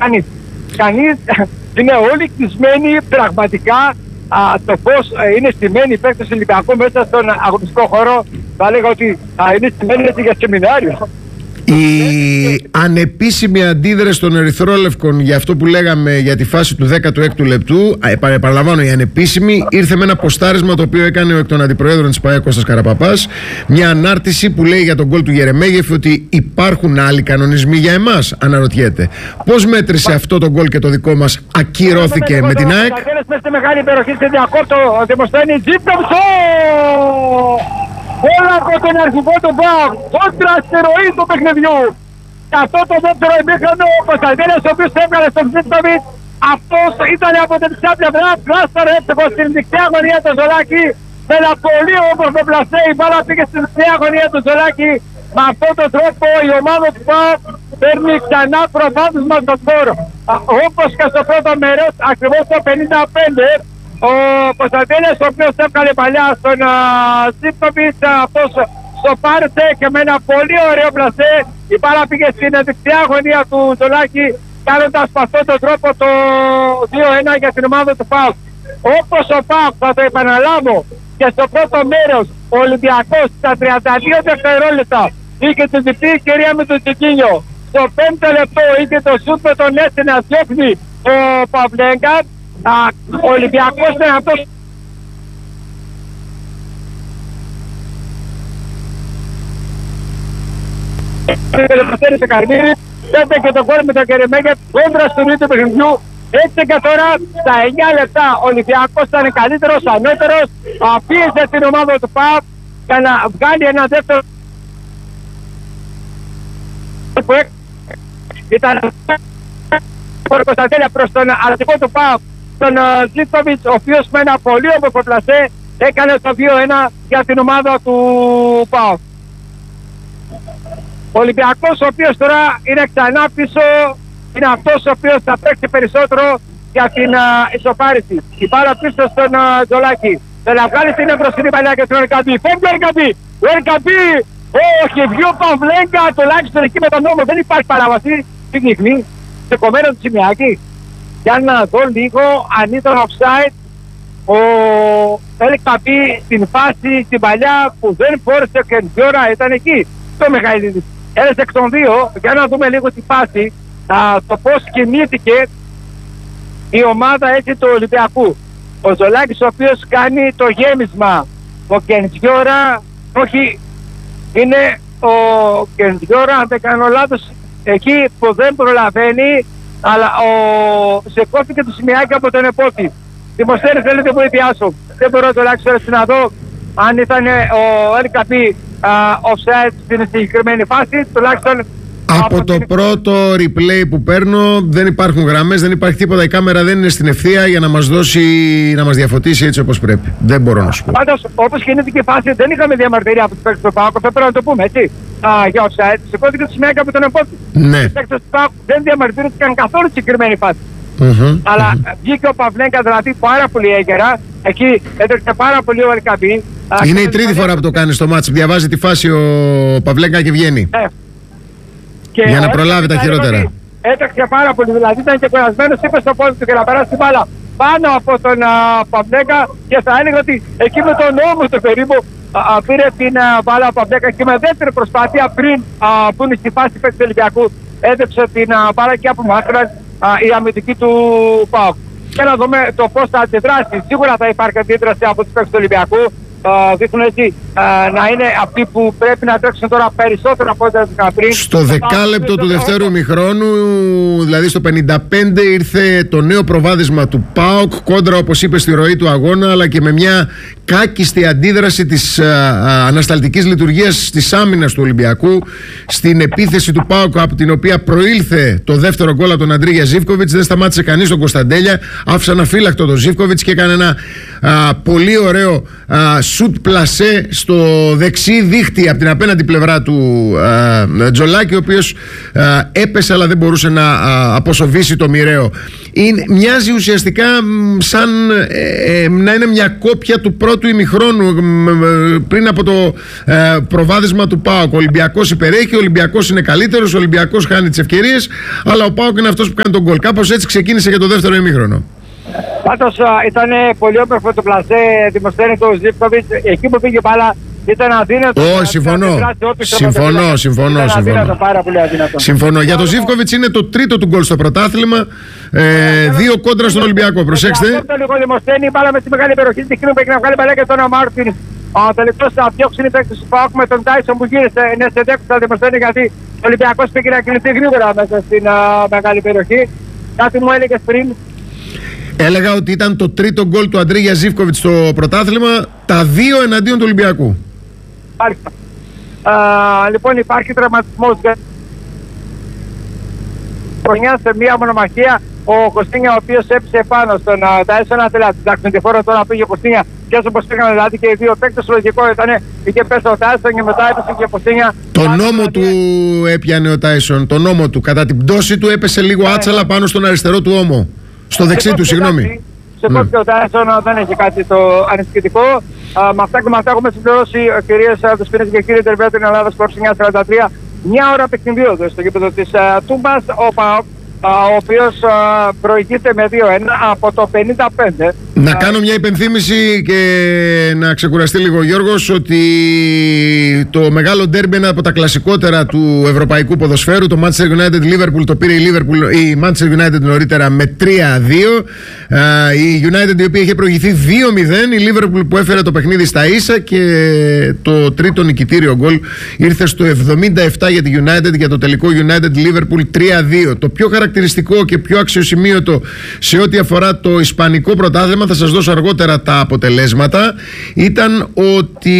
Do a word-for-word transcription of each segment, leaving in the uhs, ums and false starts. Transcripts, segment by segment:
κανείς. Κανείς, είναι όλοι κλεισμένοι πραγματικά. Α, το πώς ε, είναι στημένοι οι παίκτες του Ολυμπιακού μέσα στον αγωνιστικό χώρο, θα έλεγα ότι α, είναι στημένοι έτσι για σεμινάριο. Η ανεπίσημη αντίδραση των Ερυθρόλευκων για αυτό που λέγαμε για τη φάση του δέκατου έκτου λεπτού, επαναλαμβάνω, η ανεπίσημη ήρθε με ένα ποστάρισμα το οποίο έκανε ο εκ των αντιπροέδρων της ΠΑΕ Κώστας Καραπαπάς, μια ανάρτηση που λέει για τον γκολ του Γερεμέγεφ ότι υπάρχουν άλλοι κανονισμοί για εμάς, αναρωτιέται. Πώς μέτρησε αυτό το γκολ και το δικό μας ακυρώθηκε με την ΑΕΚ? Στη μεγάλη υπεροχή σε διακόπτω, Δημοσθένη Τζίπτεμψο! Όλα από τον αρχηγό του ΠΑΟΚ, κόντρα στη ροή του παιχνιδιού. Και αυτό το δεύτερο ημίχρονο, ο Κωνσταντίνος, ο οποίος έβγαλε στον Ζήτοβιτ, αυτός ήταν από την δεξιά πλευρά, πλάσταρε έψεχο στην δεξιά γωνία του Ζολάκη. Με ένα πολύ όμορφο πλασέ, η μπάλα πήγε στην δεξιά γωνία του Ζολάκη. Με αυτόν τον τρόπο η ομάδα του ΠΑΟΚ παίρνει ξανά προβάδισμα στον χώρο. Όπως και στο πρώτο μέρος, ακριβώς το πενήντα πέντε, ο Κωνσταντίνος, ο οποίος έβγαλε παλιά στον Ζήτοβιτ, αυτός στο πάρτε και με ένα πολύ ωραίο πλασέ η μπάλα πήγε στην δεξιά γωνία του Ζολάκη, κάνοντας με αυτόν τον τρόπο το δύο ένα για την ομάδα του ΠΑΟΚ. Όπως ο ΠΑΟΚ, θα το επαναλάβω, και στο πρώτο μέρος ο Ολυμπιακός στα τριάντα δύο δευτερόλεπτα είχε την διπλή ευκαιρία με τον Τσικίνιο. Στο πέμπτο λεπτό είχε το σουτ με τον Έση να διώχνει ο Παυλέγκα. Ο Ολυμπιακός είναι αυτός σε Καρμύρη, πέντε και το γκολ με τον Γερεμέγεφ κόντρα στο ρίτο του παιχνιδιού. Έτσι και τώρα στα εννιά λεπτά ο Ολυμπιακός ήταν καλύτερος, ανώτερος, πίεσε την ομάδα του ΠΑΟΚ για να βγάλει ένα δεύτερο που ήταν ο Κωνσταντέλια προς τον αρχηγό του ΠΑΟΚ, τον Ζήτοβιτς, ο οποίος με ένα πολύ όμορφο πλασέ έκανε το δύο ένα για την ομάδα του ΠΑΟΚ. Ο Ολυμπιακός, ο οποίος τώρα είναι ξανά πίσω, είναι αυτός ο οποίος θα παίξει περισσότερο για την uh, ισοπάριση. Η μπάλα πίσω στον uh, Ζολάκη. Δεν θα βγάλει την εμπροσύνη παλιά και στον Ερκαμπή. Φεύγει ο Ερκαμπή! Ο Ερκαμπή! Όχι, βγει ο Παυλέγκα τουλάχιστον εκεί με τον νόμο. Δεν υπάρχει παράβαση. Τι δείχνει? Σε κομμένο του Σιμιάκη. Για να δω λίγο αν ήταν offside ο Ερκαμπή στην φάση την παλιά που δεν φόρεσε και την ώρα ήταν εκεί. Το Μιχαηλίδη. Ένας εκ των δύο, για να δούμε λίγο τη φάση. Α, το πώς κινήθηκε η ομάδα έτσι του Ολυμπιακού. Ο Ζολάκης, ο οποίος κάνει το γέμισμα. Ο Κεντζιόρα, όχι, είναι ο Κεντζιόρα, αν δεν κάνω λάθος, εκεί που δεν προλαβαίνει, αλλά ο σηκώθηκε το Σιμιάκη από τον επότη. Δημοσθένη, θέλετε που βοηθιάσω. Δεν μπορώ τουλάχιστον να δω αν ήταν ο Ερκαμπή offside στην συγκεκριμένη φάση, τουλάχιστον. Από το πρώτο replay που παίρνω δεν υπάρχουν γραμμές, δεν υπάρχει τίποτα. Η κάμερα δεν είναι στην ευθεία για να μας δώσει, να μας διαφωτίσει έτσι όπως πρέπει. Δεν μπορώ να σου πω. Πάντως, όπως κινήθηκε η φάση, δεν είχαμε διαμαρτυρία από τους παίκτες του ΠΑΟΚ. Θα πρέπει να το πούμε, έτσι. Α, για offside. Σηκώθηκε το Σιμιάκη από τον επότη. Ναι. Οι παίκτες του ΠΑΟΚ δεν διαμαρτυρήθηκαν καθόλου στη συγκεκριμένη φάση. Mm-hmm, Αλλά mm-hmm. βγήκε ο Παυλέγκα δηλαδή πάρα πολύ έγκαιρα. Εκεί έτρεξε πάρα πολύ ο Ερκαμπή. Είναι η τρίτη φορά που το κάνει στο μάτς. Διαβάζει τη φάση ο Παυλέγκα και βγαίνει. Ε. Και για να προλάβει τα χειρότερα. Έτρεξε πάρα πολύ, δηλαδή ήταν και κουρασμένος, είπε στο πόδι του και να περάσει την μπάλα πάνω από τον Παυλέγκα και θα έλεγα ότι εκεί με τον νόμο του περίπου α, α, πήρε την α, μπάλα ο Παυλέγκα και με δεύτερη προσπάθεια πριν α, που είναι στη φάση του Ολυμπιακού έδεψε την α, μπάλα και απομάκρυναν η αμυντική του ΠΑΟΚ. Και να δούμε το πώς θα αντιδράσει. Σίγουρα θα υπάρχει αντίδραση από τους παίκτες του Ολυμπιακού. Uh, δείχνουν έτσι uh, να είναι αυτοί που πρέπει να τρέξουν τώρα περισσότερο από ό,τι έδειξαν πριν. Στο δεκάλεπτο του δευτέρου ημιχρόνου, δηλαδή στο πενήντα πέντε, ήρθε το νέο προβάδισμα του ΠΑΟΚ κόντρα, όπως είπε, στη ροή του αγώνα, αλλά και με μια κάκιστη αντίδραση της uh, uh, ανασταλτικής λειτουργίας της άμυνας του Ολυμπιακού στην επίθεση του ΠΑΟΚ, από την οποία προήλθε το δεύτερο γκολ από τον Αντρίγια Ζίβκοβιτς. Δεν σταμάτησε κανείς τον Κωνσταντέλια, άφησαν αφύλακτο τον Ζίβκοβιτς και έκανε ένα uh, πολύ ωραίο uh, σουτ πλασέ στο δεξί δίχτυ από την απέναντι πλευρά του α, Τζολάκη, ο οποίος α, έπεσε αλλά δεν μπορούσε να α, αποσοβήσει το μοιραίο. Είναι, μοιάζει ουσιαστικά σαν ε, ε, να είναι μια κόπια του πρώτου ημιχρόνου ε, πριν από το ε, προβάδισμα του ΠΑΟΚ. Ο Ολυμπιακός υπερέχει, ο Ολυμπιακός είναι καλύτερος, ο Ολυμπιακός χάνει τις ευκαιρίες, αλλά ο ΠΑΟΚ είναι αυτός που κάνει τον γκολ. Κάπως έτσι ξεκίνησε και το δεύτερο ημίχρονο. Πάντως ήταν πολύ όμορφο το πλασέ, Δημοσθένη του Ζίβκοβιτς. Εκεί που πήγε μπάλα ήταν αδύνατο. Ω, συμφωνώ. Συμφωνώ, συμφωνώ. Συμφωνώ. Πάρα πολύ αδύνατο. Συμφωνώ. Για τον Ζίβκοβιτς είναι το τρίτο του γκολ στο πρωτάθλημα. Ε, δύο κόντρα στον Ολυμπιακό. Προσέξτε. Αυτό λίγο Δημοσθένη, μπάλα με τη μεγάλη περιοχή τη Κρίνου που έχει να βγάλει μπαλά και τον Μάρτιν. Ο τελικός θα διώξει είναι παίκτης του ΠΑΟΚ με τον Τάισον που γύρισε. Είναι σε δέκουσα Δημοσθένη γιατί ο Ολυμπιακός πήγε να κινηθεί γρήγορα μέσα στην μεγάλη περιοχή. Κάτι μου έλεγε πριν. Έλεγα ότι ήταν το τρίτο γκολ του Αντρίγια Ζίβκοβιτς στο πρωτάθλημα, τα δύο εναντίον του Ολυμπιακού. Μάλιστα. Λοιπόν, υπάρχει τραυματισμός χρονιά σε μία μονομαχία. Ο Κωστίνια, ο οποίος έπισε πάνω στον Τάισον, εντάξει, τη φορά τώρα πήγε ο Κωστίνια και όσο πως πήγαν δηλαδή και οι δύο παίκτες, λογικό ήταν, είχε πέσει ο Τάισον και μετά έπεσε και ο Κωστίνια. Το νόμο του έπιανε ο Τάισον, το νόμο του. Κατά την πτώση του έπεσε λίγο άτσαλα πάνω στον αριστερό του ώμο. Στο δεξί του, συγγνώμη. Σε πώς και ο Τάισον δεν έχει κάτι το ανησυχητικό. Με αυτά και με αυτά έχουμε συμπληρώσει, κυρίες Δεσποινές και κύριοι Τερβέτων Ελλάδα Σπορτ εννιακόσια σαράντα τρία, μια ώρα παιχνιδιού στο γήπεδο της Τούμπας. Ο ΠΑΟΚ, ο οποίος προηγείται με δύο ένα από το πενήντα πέντε. Να κάνω μια υπενθύμηση και να ξεκουραστεί λίγο ο Γιώργος ότι το μεγάλο ντέρμπι είναι από τα κλασικότερα του ευρωπαϊκού ποδοσφαίρου. Το Manchester United Liverpool το πήρε η, Liverpool, η Manchester United νωρίτερα με τρία δύο. Η United η οποία είχε προηγηθεί δύο μηδέν. Η Liverpool που έφερε το παιχνίδι στα ίσα και το τρίτο νικητήριο γκολ ήρθε στο εβδομήντα επτά για τη United, για το τελικό United Liverpool τρία δύο. Το πιο χαρακτηριστικό και πιο αξιοσημείωτο σε ό,τι αφορά το ισπανικό πρωτάθλημα, θα σας δώσω αργότερα τα αποτελέσματα, ήταν ότι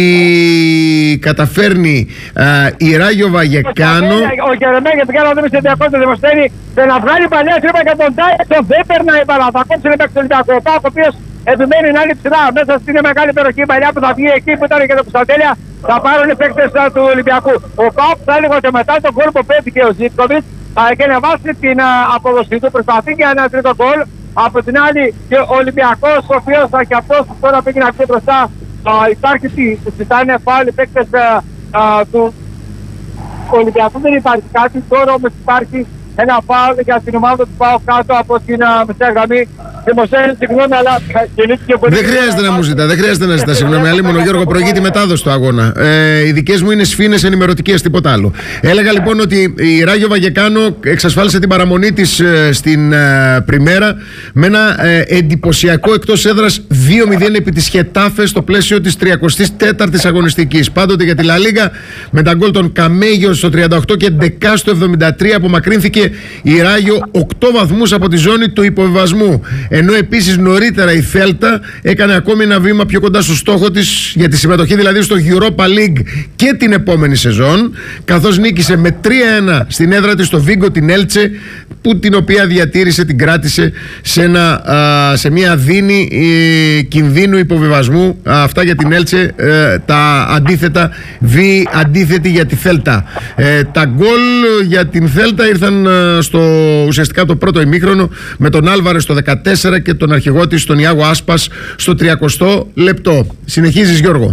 καταφέρνει α, η Ράγιο Βαγεκάνο. Ο Γερεμέ, γιατί κάνω δεν σε διακόπτω Δημοσθένη, να βγάλει παλιά τρύπα για τον Τάισον, δεν περνάει μπαλά. Θα κόψει ένα παίκτη του Ολυμπιακού, ο οποίος επιμένει να είναι ψηλά μέσα στην μεγάλη περιοχή παλιά που θα βγει εκεί που ήταν και το Κουσταντέλια. Θα πάρουν οι παίκτες του Ολυμπιακού. Ο ΠΑΟΚ θα έλεγε ότι μετά τον γκολ που πέτυχε ο Ζίβκοβιτς και να βάσει την αποδοσή του, προσπαθεί για ένα τρίτο γκολ. Από την άλλη και ο Ολυμπιακός, ο οποίος και αυτός τώρα πήγε να βγει μπροστά, υπάρχει τι, ζητάνε πάλι παίκτες του Ολυμπιακού, δεν υπάρχει κάτι, τώρα όμως υπάρχει ένα φάουλ για την ομάδα του ΠΑΟΚ κάτω από την μεσαία γραμμή. Συγγνώμη, αλλά δεν χρειάζεται να μου ζητά, δεν χρειάζεται να ζητά συγγνώμη. Αλλήμον ο Γιώργο προηγείται μετάδοση του αγώνα. Ε, οι δικές μου είναι σφήνες ενημερωτικές, τίποτα άλλο. Έλεγα λοιπόν ότι η Ράγιο Βαγεκάνο εξασφάλισε την παραμονή της ε, στην ε, Πριμέρα με ένα ε, εντυπωσιακό εκτός έδρας δύο μηδέν επί της Χετάφε στο πλαίσιο της τριακοστής τέταρτης αγωνιστικής. Πάντοτε για τη Λα Λίγκα με τα γκολ των Καμέγιο στο τριάντα οκτώ και Ντεκά στο εβδομήντα τρία απομακρύνθηκε η Ράγιο οκτώ βαθμούς από τη ζώνη του υποβιβασμού. Ενώ επίσης νωρίτερα η Θέλτα έκανε ακόμη ένα βήμα πιο κοντά στο στόχο της για τη συμμετοχή δηλαδή στο Europa League και την επόμενη σεζόν, καθώς νίκησε με τρία ένα στην έδρα της στο Βίγκο την Έλτσε, που την οποία διατήρησε, την κράτησε σε, ένα, α, σε μια δίνη ε, κινδύνου υποβιβασμού. Αυτά για την Έλτσε, ε, τα αντίθετα βι αντίθετη για τη Θέλτα. Ε, τα γκολ για την Θέλτα ήρθαν ε, στο ουσιαστικά το πρώτο ημίχρονο με τον Άλβαρες στο δεκατέσσερα και τον αρχηγό της τον Ιάγο Άσπας στο τριακοστό λεπτό. Συνεχίζεις Γιώργο.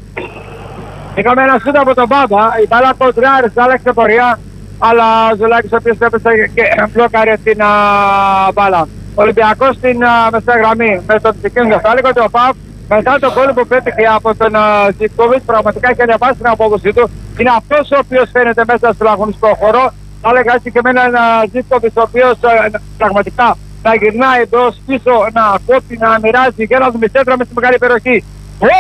Είχαμε ένα σούτ από τον Μπάμπα, η μπάλα κοντράρισε, άλλαξε πορεία, αλλά ο Ζολάκης ο οποίος έπεσε και μπλόκαρε την α, μπάλα. Ο Ολυμπιακός στην μεσαία γραμμή με τον Τσικίνγκο. Θα έλεγα ότι ο ΠΑΟΚ μετά τον γκολ που πέτυχε από τον Ζιβκοβιτς πραγματικά έχει ανεβάσει την απόδοσή του. Είναι αυτός ο οποίος φαίνεται μέσα στον αγωνιστικό χώρο. Θα έλεγα έτσι και με έναν Ζιβκοβιτς ο οποίος πραγματικά να γυρνάει εντός πίσω, να κόψει, να μοιράζει και να δούμε σέντρα μες στη μεγάλη περιοχή. Ω,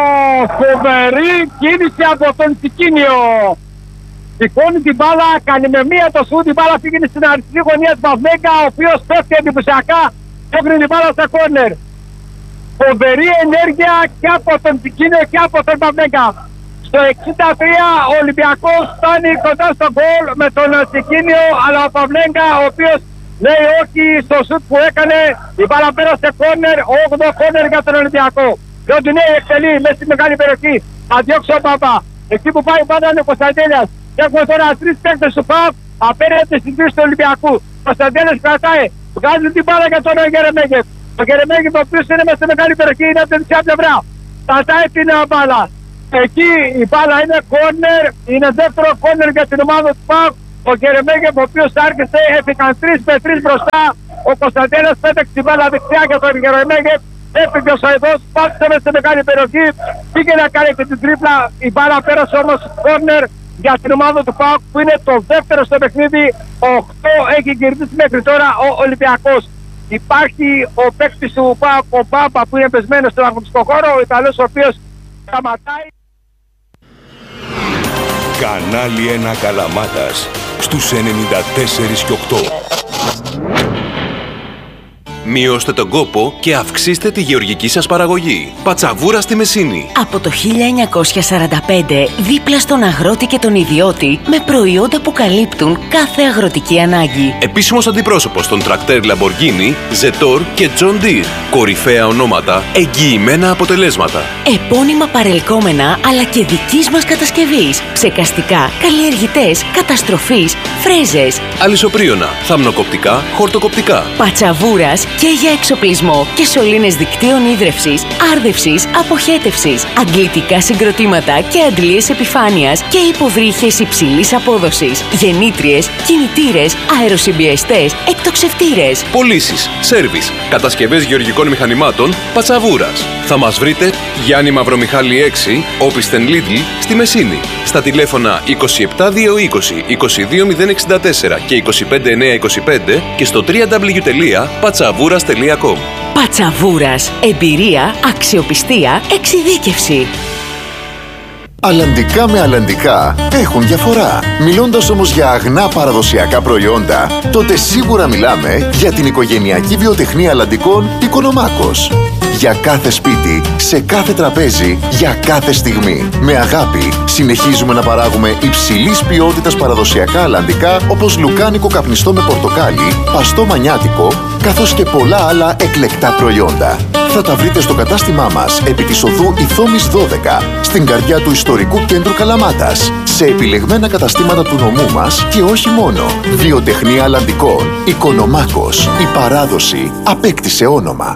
φοβερή κίνηση από τον Τσικίνιο. Σηκώνει την μπάλα, κάνει με μία το σούτ, η μπάλα πήγαινε στην αριστερή γωνία του Παυνέγκα, ο οποίος πέφτει εντυπωσιακά και έπαιρνε την μπάλα στα κόρνερ. Φοβερή ενέργεια και από τον Τσικίνιο και από τον Παυνέγκα. Στο εξήντα τρία ο Ολυμπιακός φτάνει κοντά στο γκολ με τον Τσικίνιο, αλλά ο Παυνέγκα, ο οποίος λέει όχι στο σουτ που έκανε, η μπάλα πέρασε κόρνερ, όγδοο κόρνερ για τον Ολυμπιακό. Και ό,τι νέοι εκτελεί μέσα στη μεγάλη περιοχή. Θα διώξει ο Παπά. Εκεί που πάει πάντα είναι ο Κωνσταντέλιας. Και έχουμε τώρα τρεις παίκτες του ΠΑΟΚ απέναντι στην κρίση του Ολυμπιακού. Ο Κωνσταντέλιας κρατάει. Βγάζει την μπάλα για τον Γερεμέγεφ. Ο Γερεμέγεφ, ο οποίος είναι μέσα στη μεγάλη περιοχή, είναι από την δεξιά πλευρά. Κρατάει την μπάλα. Εκεί η μπάλα είναι κόρνερ. Είναι δεύτερο κόρνερ για την ομάδα του ΠΑΟΚ. Ο Γερεμέγεφ, ο οποίος άρχισε, έφυγαν τρεις με τρεις μπροστά. Ο Κωνσταντέλιας πέταξε την μπάλα δεξιά για τον Γερεμέγεφ. Έφυγε ο Σαϊδός, πάτησε μέσα στη μεγάλη περιοχή. Πήγε να κάνει και την τρίπλα. Η μπάλα πέρασε όμως κόρνερ για την ομάδα του ΠΑΟΚ που είναι το δεύτερο στο παιχνίδι. οκτώ έχει κερδίσει μέχρι τώρα ο Ολυμπιακός. Υπάρχει ο παίκτης του ΠΑΟΚ, ο Μπάμπα, που είναι πεσμένος στον αγωνιστικό χώρο, ο Ιταλός, ο οποίος σταματάει. Κανάλι ένα Καλαμάτας στους ενενήντα τέσσερα και οκτώ. Μειώστε τον κόπο και αυξήστε τη γεωργική σας παραγωγή. Πατσαβούρα στη Μεσίνη. Από το χίλια εννιακόσια σαράντα πέντε, δίπλα στον αγρότη και τον ιδιώτη, με προϊόντα που καλύπτουν κάθε αγροτική ανάγκη. Επίσημος αντιπρόσωπος των τρακτέρ Lamborghini, Zetor και John Deere. Κορυφαία ονόματα, εγγυημένα αποτελέσματα. Επώνυμα παρελκόμενα, αλλά και δικής μας κατασκευής. Ψεκαστικά, καλλιεργητές, καταστροφής, φρέζες. Αλυσοπρίωνα, θαμνοκοπτικά, χορτοκοπτικά. Πατσαβούρας και για εξοπλισμό και σωλήνες δικτύων ίδρευσης, άρδευσης, αποχέτευσης, αντλητικά συγκροτήματα και αντλίες επιφάνειας και υποβρύχες υψηλής απόδοσης, γεννήτριες, κινητήρες, αεροσυμπιεστές, εκτοξευτήρες. Πωλήσεις, σέρβις, κατασκευές γεωργικών μηχανημάτων, Πατσαβούρας. Θα μας βρείτε Γιάννη Μαυρομιχάλη έξι, Όπισθεν Λίδλ, στη Μεσίνη. Στα τηλέφωνα είκοσι επτά διακόσια είκοσι, είκοσι δύο μηδέν εξήντα τέσσερα και είκοσι πέντε εννιακόσια είκοσι πέντε και στο double-u double-u double-u τελεία πατσαβούρας τελεία com. Πατσαβούρας. Εμπειρία, αξιοπιστία, εξειδίκευση. Αλλαντικά με αλλαντικά έχουν διαφορά. Μιλώντας όμως για αγνά παραδοσιακά προϊόντα, τότε σίγουρα μιλάμε για την οικογενειακή βιοτεχνία αλλαντικών Οικονομάκος. Για κάθε σπίτι, σε κάθε τραπέζι, για κάθε στιγμή. Με αγάπη συνεχίζουμε να παράγουμε υψηλής ποιότητας παραδοσιακά αλλαντικά, όπως λουκάνικο καπνιστό με πορτοκάλι, παστό μανιάτικο, καθώς και πολλά άλλα εκλεκτά προϊόντα. Θα τα βρείτε στο κατάστημά μας επί της οδού Ιθόμης δώδεκα, στην καρδιά του ιστορικού κέντρου Καλαμάτας, σε επιλεγμένα καταστήματα του νομού μας και όχι μόνο. Βιοτεχνία αλλαντικών Οικονομάκος. Η παράδοση απέκτησε όνομα.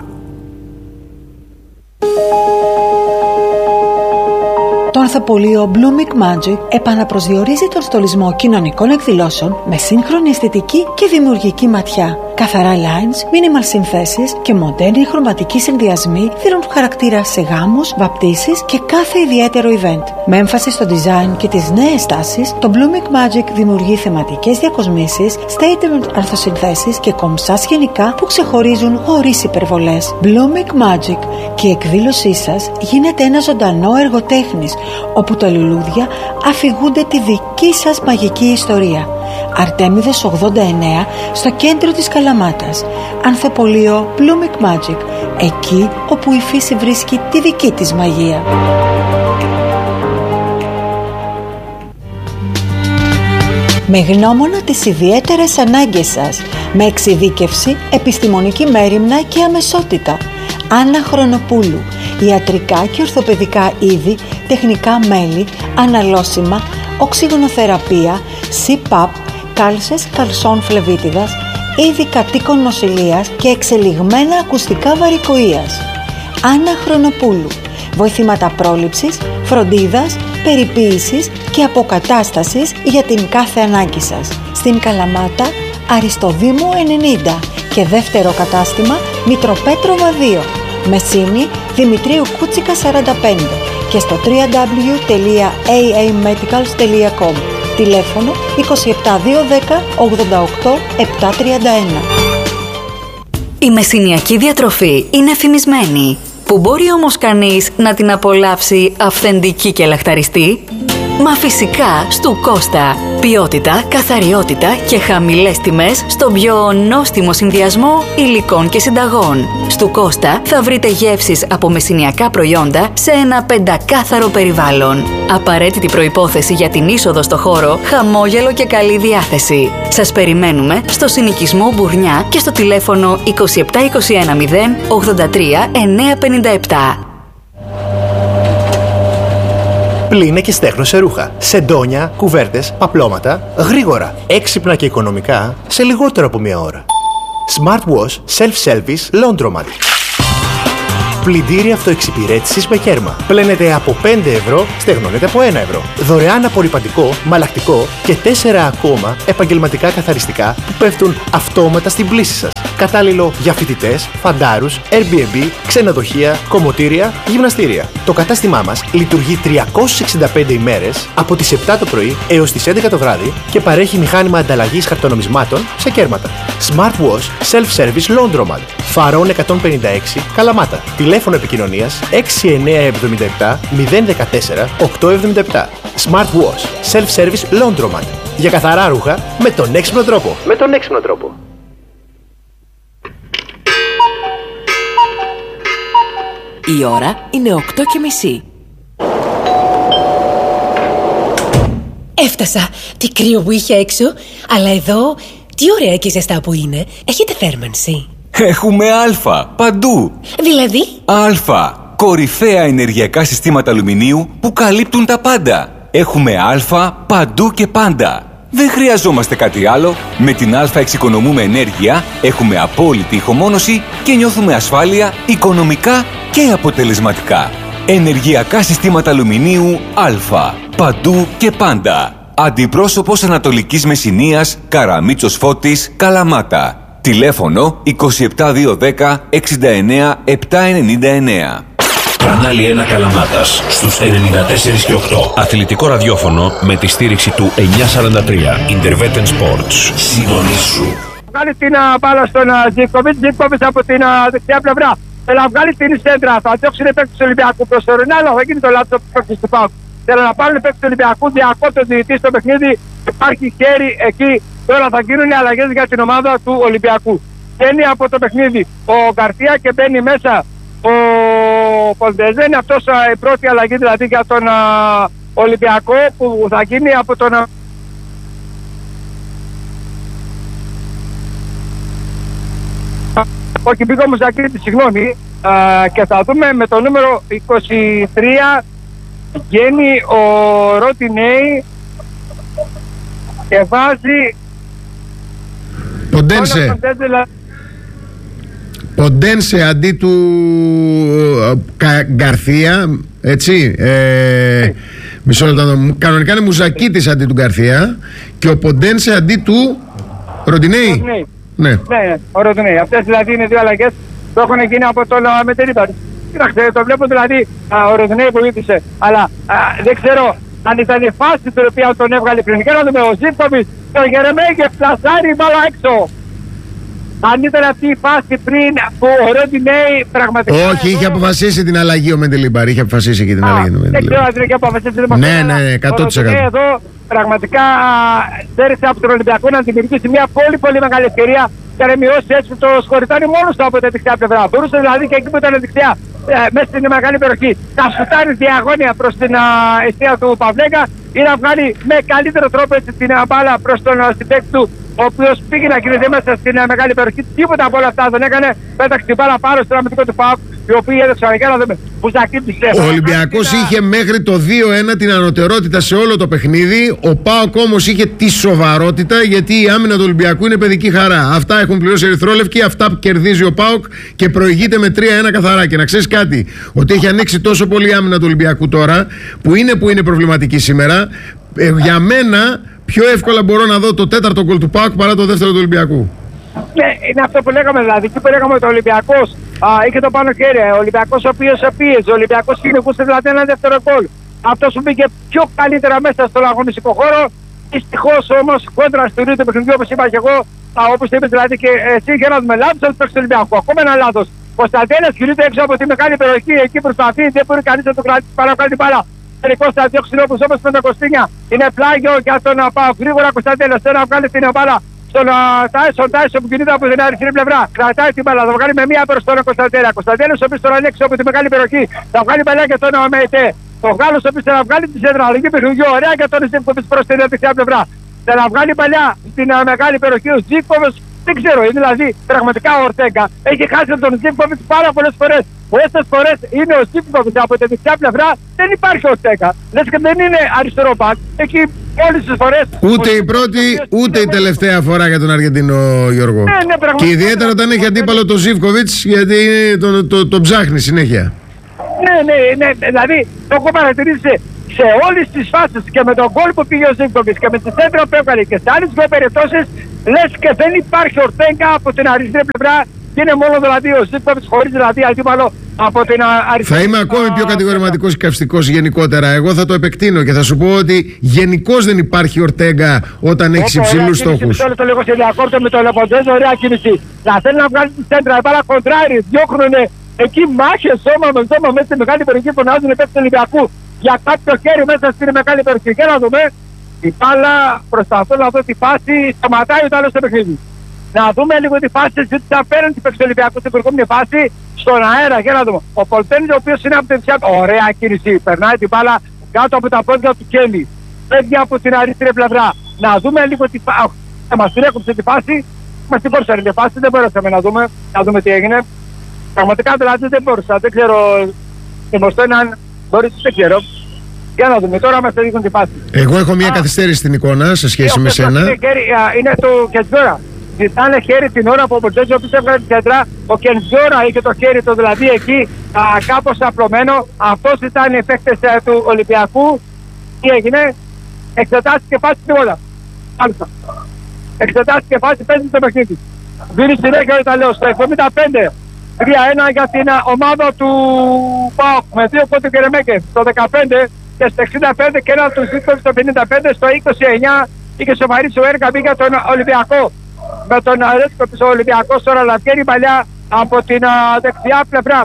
Το ανθοπολείο Blooming Magic επαναπροσδιορίζει τον στολισμό κοινωνικών εκδηλώσεων με σύγχρονη αισθητική και δημιουργική ματιά. Καθαρά lines, minimal συνθέσεις και μοντέρνοι χρωματικοί συνδυασμοί δίνουν χαρακτήρα σε γάμους, βαπτίσεις και κάθε ιδιαίτερο event. Με έμφαση στο design και τις νέες τάσεις, το Blooming Magic δημιουργεί θεματικές διακοσμήσεις, statement αρθοσυνθέσεις και κομψά σκηνικά που ξεχωρίζουν χωρίς υπερβολές. Blooming Magic και η εκδήλωσή σας γίνεται ένα ζωντανό έργο τέχνης, όπου τα λουλούδια αφηγούνται τη δική σας μαγική ιστορία. Αρτέμιδος ογδόντα εννέα, στο κέντρο της Καλαμάτας. Ανθοπολείο Blooming Magic, εκεί όπου η φύση βρίσκει τη δική της μαγεία. Με γνώμονα τις ιδιαίτερες ανάγκες σας, με εξειδίκευση, επιστημονική μέριμνα και αμεσότητα. Άννα Χρονοπούλου, ιατρικά και ορθοπαιδικά είδη, τεχνικά μέλη, αναλώσιμα, οξυγονοθεραπεία, σι παπ, κάλσες καλσών φλεβίτιδας, είδη κατοίκων νοσηλείας και εξελιγμένα ακουστικά βαρικοείας. Άννα Χρονοπούλου, βοηθήματα πρόληψης, φροντίδας, περιποίησης και αποκατάστασης για την κάθε ανάγκη σας. Στην Καλαμάτα, Αριστοδήμου ενενήντα και δεύτερο κατάστημα Μητροπέτροβα δύο. Μεσίνη, Δημητρίου Κούτσικα σαράντα πέντε και στο double-u double-u double-u τελεία έι έι medicals τελεία com. Τηλέφωνο είκοσι επτά διακόσια δέκα ογδόντα οκτώ επτακόσια τριάντα ένα. Η μεσσηνιακή διατροφή είναι φημισμένη. Που μπορεί όμως κανείς να την απολαύσει αυθεντική και λαχταριστή? Μα φυσικά στου Κώστα. Ποιότητα, καθαριότητα και χαμηλές τιμές στον πιο νόστιμο συνδυασμό υλικών και συνταγών. Στου Κώστα θα βρείτε γεύσεις από μεσσηνιακά προϊόντα σε ένα πεντακάθαρο περιβάλλον. Απαραίτητη προϋπόθεση για την είσοδο στο χώρο, χαμόγελο και καλή διάθεση. Σας περιμένουμε στο συνοικισμό Μπουρνιά και στο τηλέφωνο είκοσι επτά είκοσι ένα μηδέν ογδόντα τρία εννιακόσια πενήντα επτά. Πλύνε και στέχνωσε ρούχα, σεντόνια, κουβέρτες, παπλώματα, γρήγορα, έξυπνα και οικονομικά, σε λιγότερο από μία ώρα. Smart Wash Self-Service Laundromat. Πλυντήρι αυτοεξυπηρέτησης με κέρμα. Πλένετε από πέντε ευρώ, στεγνώνετε από ένα ευρώ. Δωρεάν απορρυπαντικό, μαλακτικό και τέσσερα ακόμα επαγγελματικά καθαριστικά που πέφτουν αυτόματα στην πλύση σας. Κατάλληλο για φοιτητές, φαντάρους, Airbnb, ξενοδοχεία, κομμωτήρια, γυμναστήρια. Το κατάστημά μας λειτουργεί τριακόσιες εξήντα πέντε ημέρες από τις επτά το πρωί έως τις έντεκα το βράδυ και παρέχει μηχάνημα ανταλλαγής χαρτονομισμάτων σε κέρματα. Smart Wash Self-Service Laundromat. Φαρών εκατόν πενήντα έξι, Καλαμάτα. Τηλέφωνο επικοινωνίας έξι εννιά επτά επτά μηδέν ένα τέσσερα οκτώ επτά επτά. Smart Wash Self-Service Laundromat. Για καθαρά ρούχα με τον έξυπνο τρόπο. Με τον έξυπνο τρόπο. Η ώρα είναι οκτώ και μισή. Έφτασα. Τι κρύο που είχε έξω. Αλλά εδώ, τι ωραία και ζεστά που είναι. Έχετε θέρμανση? Έχουμε Α παντού. Δηλαδή? Α. Κορυφαία ενεργειακά συστήματα αλουμινίου που καλύπτουν τα πάντα. Έχουμε Α παντού και πάντα. Δεν χρειαζόμαστε κάτι άλλο. Με την Α εξοικονομούμε ενέργεια, έχουμε απόλυτη ηχομόνωση και νιώθουμε ασφάλεια οικονομικά και αποτελεσματικά. Ενεργειακά συστήματα αλουμινίου Α. Παντού και πάντα. Αντιπρόσωπος Ανατολικής Μεσσηνίας, Καραμίτσος Φώτης, Καλαμάτα. Τηλέφωνο είκοσι επτά διακόσια δέκα εξήντα εννέα επτακόσια ενενήντα εννέα. Κανάλι ένα Καλαμάτας στους ενενήντα τέσσερα και οκτώ. Αθλητικό ραδιόφωνο με τη στήριξη του εννιακόσια σαράντα τρία. Intervetten Sports. Συντονίσου. Βγάλει την μπάλα στον Ζίκοβιτς. Ζίκοβιτς από την δεξιά πλευρά. Θέλει να βγάλει την σέντρα. Θα διώξει την παίκτη του Ολυμπιακού προς το Ρινάλο. Θα γίνει το λάθος του παίκτη του ΠΑΟΚ. Θέλει να πάρουν παίκτη του Ολυμπιακού. Διακόπτει τον διαιτητή στο παιχνίδι. Υπάρχει χέρι εκεί. Τώρα θα γίνουν οι αλλαγές για την ομάδα του Ολυμπιακού. Μπαίνει από το παιχνίδι ο Γκαρσία και μπαίνει μέσα ο Ποντεζέ. Είναι αυτός η πρώτη αλλαγή δηλαδή για τον α, Ολυμπιακό που θα γίνει από τον α... όχι πήγα όμως να κρίνει, συγγνώμη, α, και θα δούμε με το νούμερο είκοσι τρία βγαίνει ο Ροτινέι και βάζει Ποντένσε. Ποντένσε αντί του Γκαρθία, έτσι. Ε, μισό λεπτό. Κανονικά είναι Μουζακίτης αντί του Γκαρθία και ο Ποντένσε αντί του Ροντινέι. Ναι, ναι, ο Ροντινέι. Αυτές δηλαδή είναι δύο αλλαγές που έχουν γίνει από τον Μετερίπαρη. Κοιτάξτε, το βλέπω δηλαδή ο Ροντινέι βοήθησε, αλλά α, δεν ξέρω αν ήταν η φάση την οποία τον έβγαλε πριν. Και να δούμε ο Ζίβκοβιτς, το Γερεμέγε και πλασάρει μπάλα έξω. Αν ήταν αυτή η φάση πριν που ο Ροντινέι πραγματικά... Όχι, είχε αποφασίσει την αλλαγή ο Μεντελίμπαρ. Είχε αποφασίσει και την Α, αλλαγή. Δεν ξέρω αν είχε αποφασίσει την αλλαγή. Ναι, ναι, εκατό τοις εκατό. Εδώ πραγματικά στέρισε από τον Ολυμπιακό να δημιουργήσει μια πολύ πολύ μεγάλη ευκαιρία και να μειώσει έτσι το σκοριτάρι μόνο του από την δεξιά πλευρά. Μπορούσε δηλαδή και εκεί που ήταν δεξιά, ε, μέσα στην μεγάλη περιοχή, να σουτάρει διαγώνια προς την αιστεία του Παυλέγκα ή να βγάλει με καλύτερο τρόπο έτσι, την μπάλα προς τον συμπαίκτη του, ο οποίος πήγε να κινηθεί μέσα στην μεγάλη περιοχή. Τίποτα από όλα αυτά δεν έκανε. Πέταξε την μπάλα πάνω στο αμυντικό του ΠΑΟΚ, οι οποίοι έδωσαν για να δούμε που ζακίτησε. Ο Ολυμπιακός είχε μέχρι το δύο ένα την ανωτερότητα σε όλο το παιχνίδι. Ο ΠΑΟΚ όμως είχε τη σοβαρότητα, γιατί η άμυνα του Ολυμπιακού είναι παιδική χαρά. Αυτά έχουν πληρώσει οι ερυθρόλευκοι, αυτά που κερδίζει ο ΠΑΟΚ και προηγείται με τρία ένα καθαρά. Και να ξέρεις κάτι, ότι έχει ανοίξει τόσο πολύ η άμυνα του Ολυμπιακού τώρα, που είναι που είναι προβληματική σήμερα. Ε, για μένα πιο εύκολα μπορώ να δω το τέταρτο γκολ του ΠΑΟΚ παρά το δεύτερο του Ολυμπιακού. Ναι, είναι αυτό που λέγαμε δηλαδή. Εκεί που λέγαμε ότι ο Ολυμπιακός α, είχε το πάνω χέρι. Ο Ολυμπιακός ο οποίος πίεζε. Ο Ολυμπιακός κυνηγούσε δηλαδή ένα δεύτερο γκολ. Αυτός που μπήκε πιο καλύτερα μέσα στον αγωνιστικό χώρο. Δυστυχώς όμως κόντρα στο ίδιο το παιχνίδι, όπως είπα και εγώ, όπως το είπες δηλαδή και εσύ, και να δούμε λάθος από το Ολυμπιακό. Ακόμα ένα λάθος. Ο Κωνσταντέλιας κινείται έξω από τη μεγάλη περιοχή. Εκεί προσπαθεί, δεν μπορεί κανείς να το κρατήσει πάνω από την μπάλα. Τελικώς θα διώξει όπως όπως με τον Κωστίνια. Είναι πλάγιο για τον πάω γρήγορα Κωνσταντέλιας. Θέλει να βγάλει την μπάλα στον Τάισον. Τάισον που κινείται από την αριστερή πλευρά. Κρατάει την μπάλα. Θα βγάλει με μία προς τον Κωνσταντέλια. Κωνσταντέλιας ο οποίος τώρα είναι έξω από τη μεγάλη περιοχή. Θα βγάλει μπαλιά για τον ΜΕΤΕ. Ο Γάλλος ο οποίος θα βγάλει τη σέντρα. Αλλαγή παιχνιδιού. Ωραία για τον Ζίκοβιτς προς την δεξιά πλευρά. Θα βγάλει μπαλιά στην μεγάλη περιοχή. Ο Ζίκοβιτς Δεν ξέρω, δηλαδή πραγματικά ο Ορτέγκα έχει χάσει τον Ζίβκοβιτς πάρα πολλές φορές. Πόσες φορές είναι ο Ζίβκοβιτς από την δεξιά πλευρά, δεν υπάρχει ο Ορτέγκα. Λες και δεν είναι αριστερό μπακ. Εκεί όλες τις φορές. Ούτε η πρώτη, ούτε η τελευταία φορά για τον Αργεντίνο, Γιώργο. Ναι, ναι, και ιδιαίτερα όταν έχει αντίπαλο τον Ζίβκοβιτς, γιατί τον το, το, το ψάχνει συνέχεια. Ναι, ναι, ναι, δηλαδή το έχω παρατηρήσει σε όλες τις φάσεις και με τον γκολ που πήγε ο Ζίβκοβιτς και με τη σέντρα που έβγαλε και σε άλλες δύο περιπτώσεις, λες και δεν υπάρχει Ορτέγκα από την αριστερή πλευρά και είναι μόνο δηλαδή ο Ζίβκοβιτς χωρίς δηλαδή αντίπαλο από την αριστερή. Θα είμαι ακόμη πιο κατηγορηματικός και καυστικός γενικότερα. Εγώ θα το επεκτείνω και θα σου πω ότι γενικώς δεν υπάρχει Ορτέγκα όταν έχεις υψηλούς στόχους. Το λίγο σε διακόρτω με το Λεποντέζο, ωραία κίνηση. Να θέλει να βγάλει τη σέντρα, επάλα κοντράρι, διώχνουν εκεί μάχες σώμα με σώμα μέσα στη μεγάλη περιοχή, φωνάζουν επί του Ολυμπιακού για κάποιο χέρι μέσα στην μεγάλη περιοχή. Και να δούμε, η μπάλα προσπαθώ να δω τη φάση, σταματάει ο άλλος στο παιχνίδι. Να δούμε λίγο τη φάση, ζήτησε απέναντι του Ολυμπιακού στην προηγούμενη φάση, στον αέρα. Για να δούμε. Ο Πολτένης, ο οποίος είναι από την δεξιά, ωραία κίνηση, περνάει την μπάλα κάτω από τα πόδια του Κέλλη. Φεύγει από την αριστερή πλευρά. Να δούμε λίγο τη φάση. Μας την έκοψε τη φάση, μας την κόρσαρε τη φάση, δεν μπορέσαμε να δούμε, να δούμε τι έγινε. Πραγματικά δηλαδή δεν μπορούσα, δεν ξέρω. Δημοστό αν μπορεί, δεν ξέρω. Για να δούμε, τώρα μας το δείχνουν τη φάση. Εγώ έχω μια καθυστέρηση στην εικόνα σε σχέση με σένα. Είναι το Κεντζόρα. Ζητάνε χέρι την ώρα που ο Μποτζέτζο όποιος έβγαλε την κέντρα. Ο Κεντζόρα είχε το χέρι του δηλαδή εκεί α, κάπως απλωμένο. Αυτός ήταν οι παίκτες του Ολυμπιακού. Τι έγινε, εξετάστηκε φάση τίποτα. Μάλιστα. Εξετάστηκε φάση, παίζει το παιχνίδι. Δίνει συνέχεια ο Ιταλέος στο εβδομήντα πέντε. τρία ένα για την ομάδα του ΠΑΟΚ με δύο πόντους και Ρεμέκε στο δεκαπέντε και στο εξήντα πέντε και ένα του Ζήτκοβιτς στο πενήντα πέντε. Στο είκοσι εννιά είχε σοβαρήσει ο Έργα για τον Ολυμπιακό. Με τον Ρέσκοβιτς ο Ολυμπιακός τώρα λαβαίνει παλιά από την α, δεξιά πλευρά.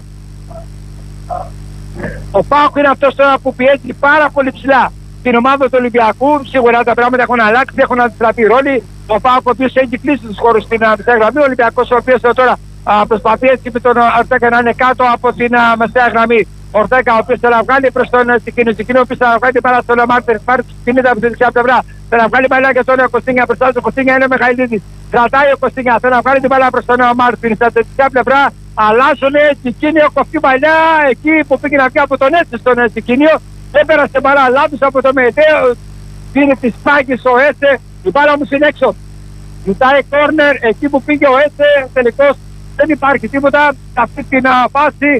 Ο ΠΑΟΚ είναι αυτός τώρα που πιέζει πάρα πολύ ψηλά την ομάδα του Ολυμπιακού. Σίγουρα τα πράγματα έχουν αλλάξει, έχουν αντιστραφεί ρόλοι. Ο ΠΑΟΚ ο οποίος έχει κλείσει τους χώρους στην μεσαία γραμμή. Ο Ολυμπιακός ο οποίος τώρα α, προσπαθεί έτσι με τον Ορτέγκα να είναι κάτω από την α, μεσαία γραμμή. Ο Ορτέγκα ο οποίος θα βγάλει προς τον Σικίνο. Σικίνο ο οποίος θα βγάλει πάρα στον Μάρτερ. Πάρει του κινείται από την δεξιά πλευρά. Θα βγάλει μπαλά για τον Κωστίνια μπροστά του. Κωστίνια είναι ο Μιχαηλίδης. Κρατάει ο Κωστίνια. Θα βγάλει την μπαλά προς τον Μάρτιν. Στα δεξιά πλευρά αλλάζουν Σικίνιο κοφτή παλιά εκεί που πήγε να βγει από τον έτσι στον Σικίνιο. Δεν πέρασε μπαλά λάθος από το Μετέο. Δίνει τη σπάγη ο Έσε. Η μπάλα όμως είναι έξω. Ζητάει κόρνερ εκεί που πήγε ο Έσε. Τελικώς δεν υπάρχει τίποτα σε αυτή την φάση.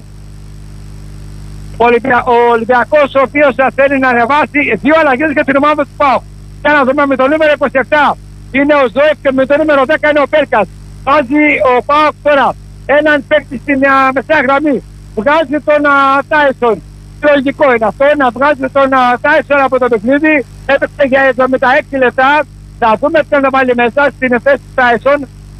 Ο, Ολυμπια... ο Ολυμπιακός ο οποίος θέλει να ανεβάσει δύο αλλαγές για την ομάδα του ΠΑΟΚ. Για να δούμε με το νούμερο είκοσι επτά είναι ο Ζόεφ και με το νούμερο δέκα είναι ο Πέρκας. Βάζει ο ΠΑΟΚ τώρα έναν παίκτη στην uh, μεσαία γραμμή. Βγάζει τον uh, Τάισον. Λογικό είναι αυτό να βγάζει τον uh, Τάισον από το παιχνίδι. Έπαιξε για εβδομήντα έξι λεπτά. Θα δούμε ποιον θα βάλει μέσα στην θέση του Τάισον.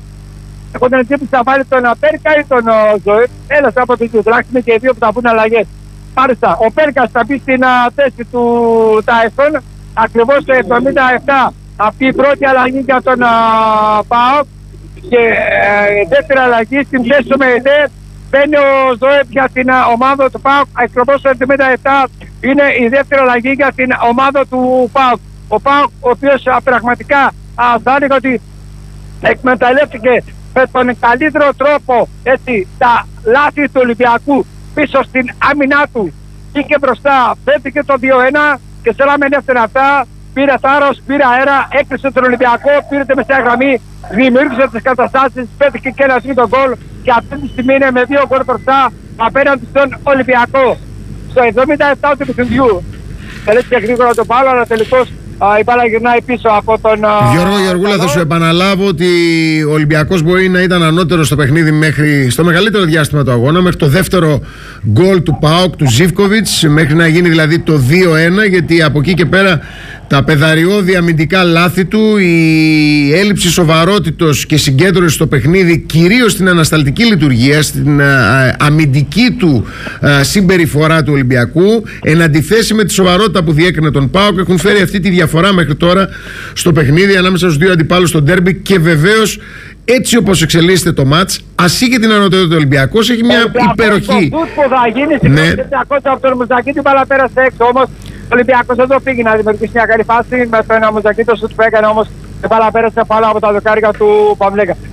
Έχω την εντύπωση θα βάλει τον uh, Πέρκα ή τον uh, Ζόεφ. Ένας από τους δύο τουλάχιστον και οι δύο που θα βγουν αλλαγές. Μάλιστα, ο Πέρκας θα μπει στην uh, θέση του Τάισον. Ακριβώς το εβδομήντα επτά αυτή η πρώτη αλλαγή για τον uh, ΠΑΟΚ και uh, δεύτερη αλλαγή στην θέση του ΜΕΤΕ μπαίνει ο Ζόεπ για την uh, ομάδα του ΠΑΟΚ. Ακριβώς το εβδομήντα επτά είναι η δεύτερη αλλαγή για την ομάδα του ΠΑΟΚ. Ο ΠΑΟΚ ο οποίος uh, πραγματικά uh, θα έλεγα ότι εκμεταλλεύτηκε με τον καλύτερο τρόπο έτσι, τα λάθη του Ολυμπιακού πίσω στην άμυνά του. Πήγε μπροστά, πέτυχε το δύο ένα και σε λάμενε δεύτερα αυτά, πήρε θάρρος, πήρε αέρα, έκλεισε τον Ολυμπιακό, πήρε τη μεσαία γραμμή, δημιούργησε τις καταστάσεις, πέτυχε και ένα τρίτο γκολ και αυτή τη στιγμή είναι με δύο γκολ μπροστά απέναντι στον Ολυμπιακό. Στο εβδομήντα επτά του παιχνιδιού. Τελέθηκε γρήγορα το μπάλο, αλλά τελικώς η μπάλα γυρνάει πίσω από τον Γιώργο Γεωργούλα. Θα σου επαναλάβω ότι ο Ολυμπιακός μπορεί να ήταν ανώτερο στο παιχνίδι μέχρι στο μεγαλύτερο διάστημα του αγώνα, μέχρι το δεύτερο γκολ του ΠΑΟΚ, του Ζίβκοβιτς, μέχρι να γίνει δηλαδή το δύο ένα, γιατί από εκεί και πέρα τα πεδαριώδη αμυντικά λάθη του, η έλλειψη σοβαρότητος και συγκέντρωση στο παιχνίδι, κυρίως στην ανασταλτική λειτουργία, στην α, αμυντική του α, συμπεριφορά του Ολυμπιακού, εν αντιθέσει με τη σοβαρότητα που διέκρινε τον ΠΑΟΚ, έχουν φέρει αυτή τη διαφορά μέχρι τώρα στο παιχνίδι ανάμεσα στους δύο αντιπάλους στο ντέρμπι. Και βεβαίως, έτσι όπως εξελίσσεται το μάτς, ας είχε την ανωτερότητα του Ολυμπιακός, έχει μια υπεροχή. Το που θα γίνει στην πρώτη από τον Μουζακίτη, την μπάλα πέρασε έξω, όμως ο Ολυμπιακός δεν το πήγε να δημιουργήσει μια καλή φάση με το ένα Μουζακίτη, το σουτ που έκανε, όμως την μπάλα πέρασε πάνω από τα δοκάρια του Παμλέκα.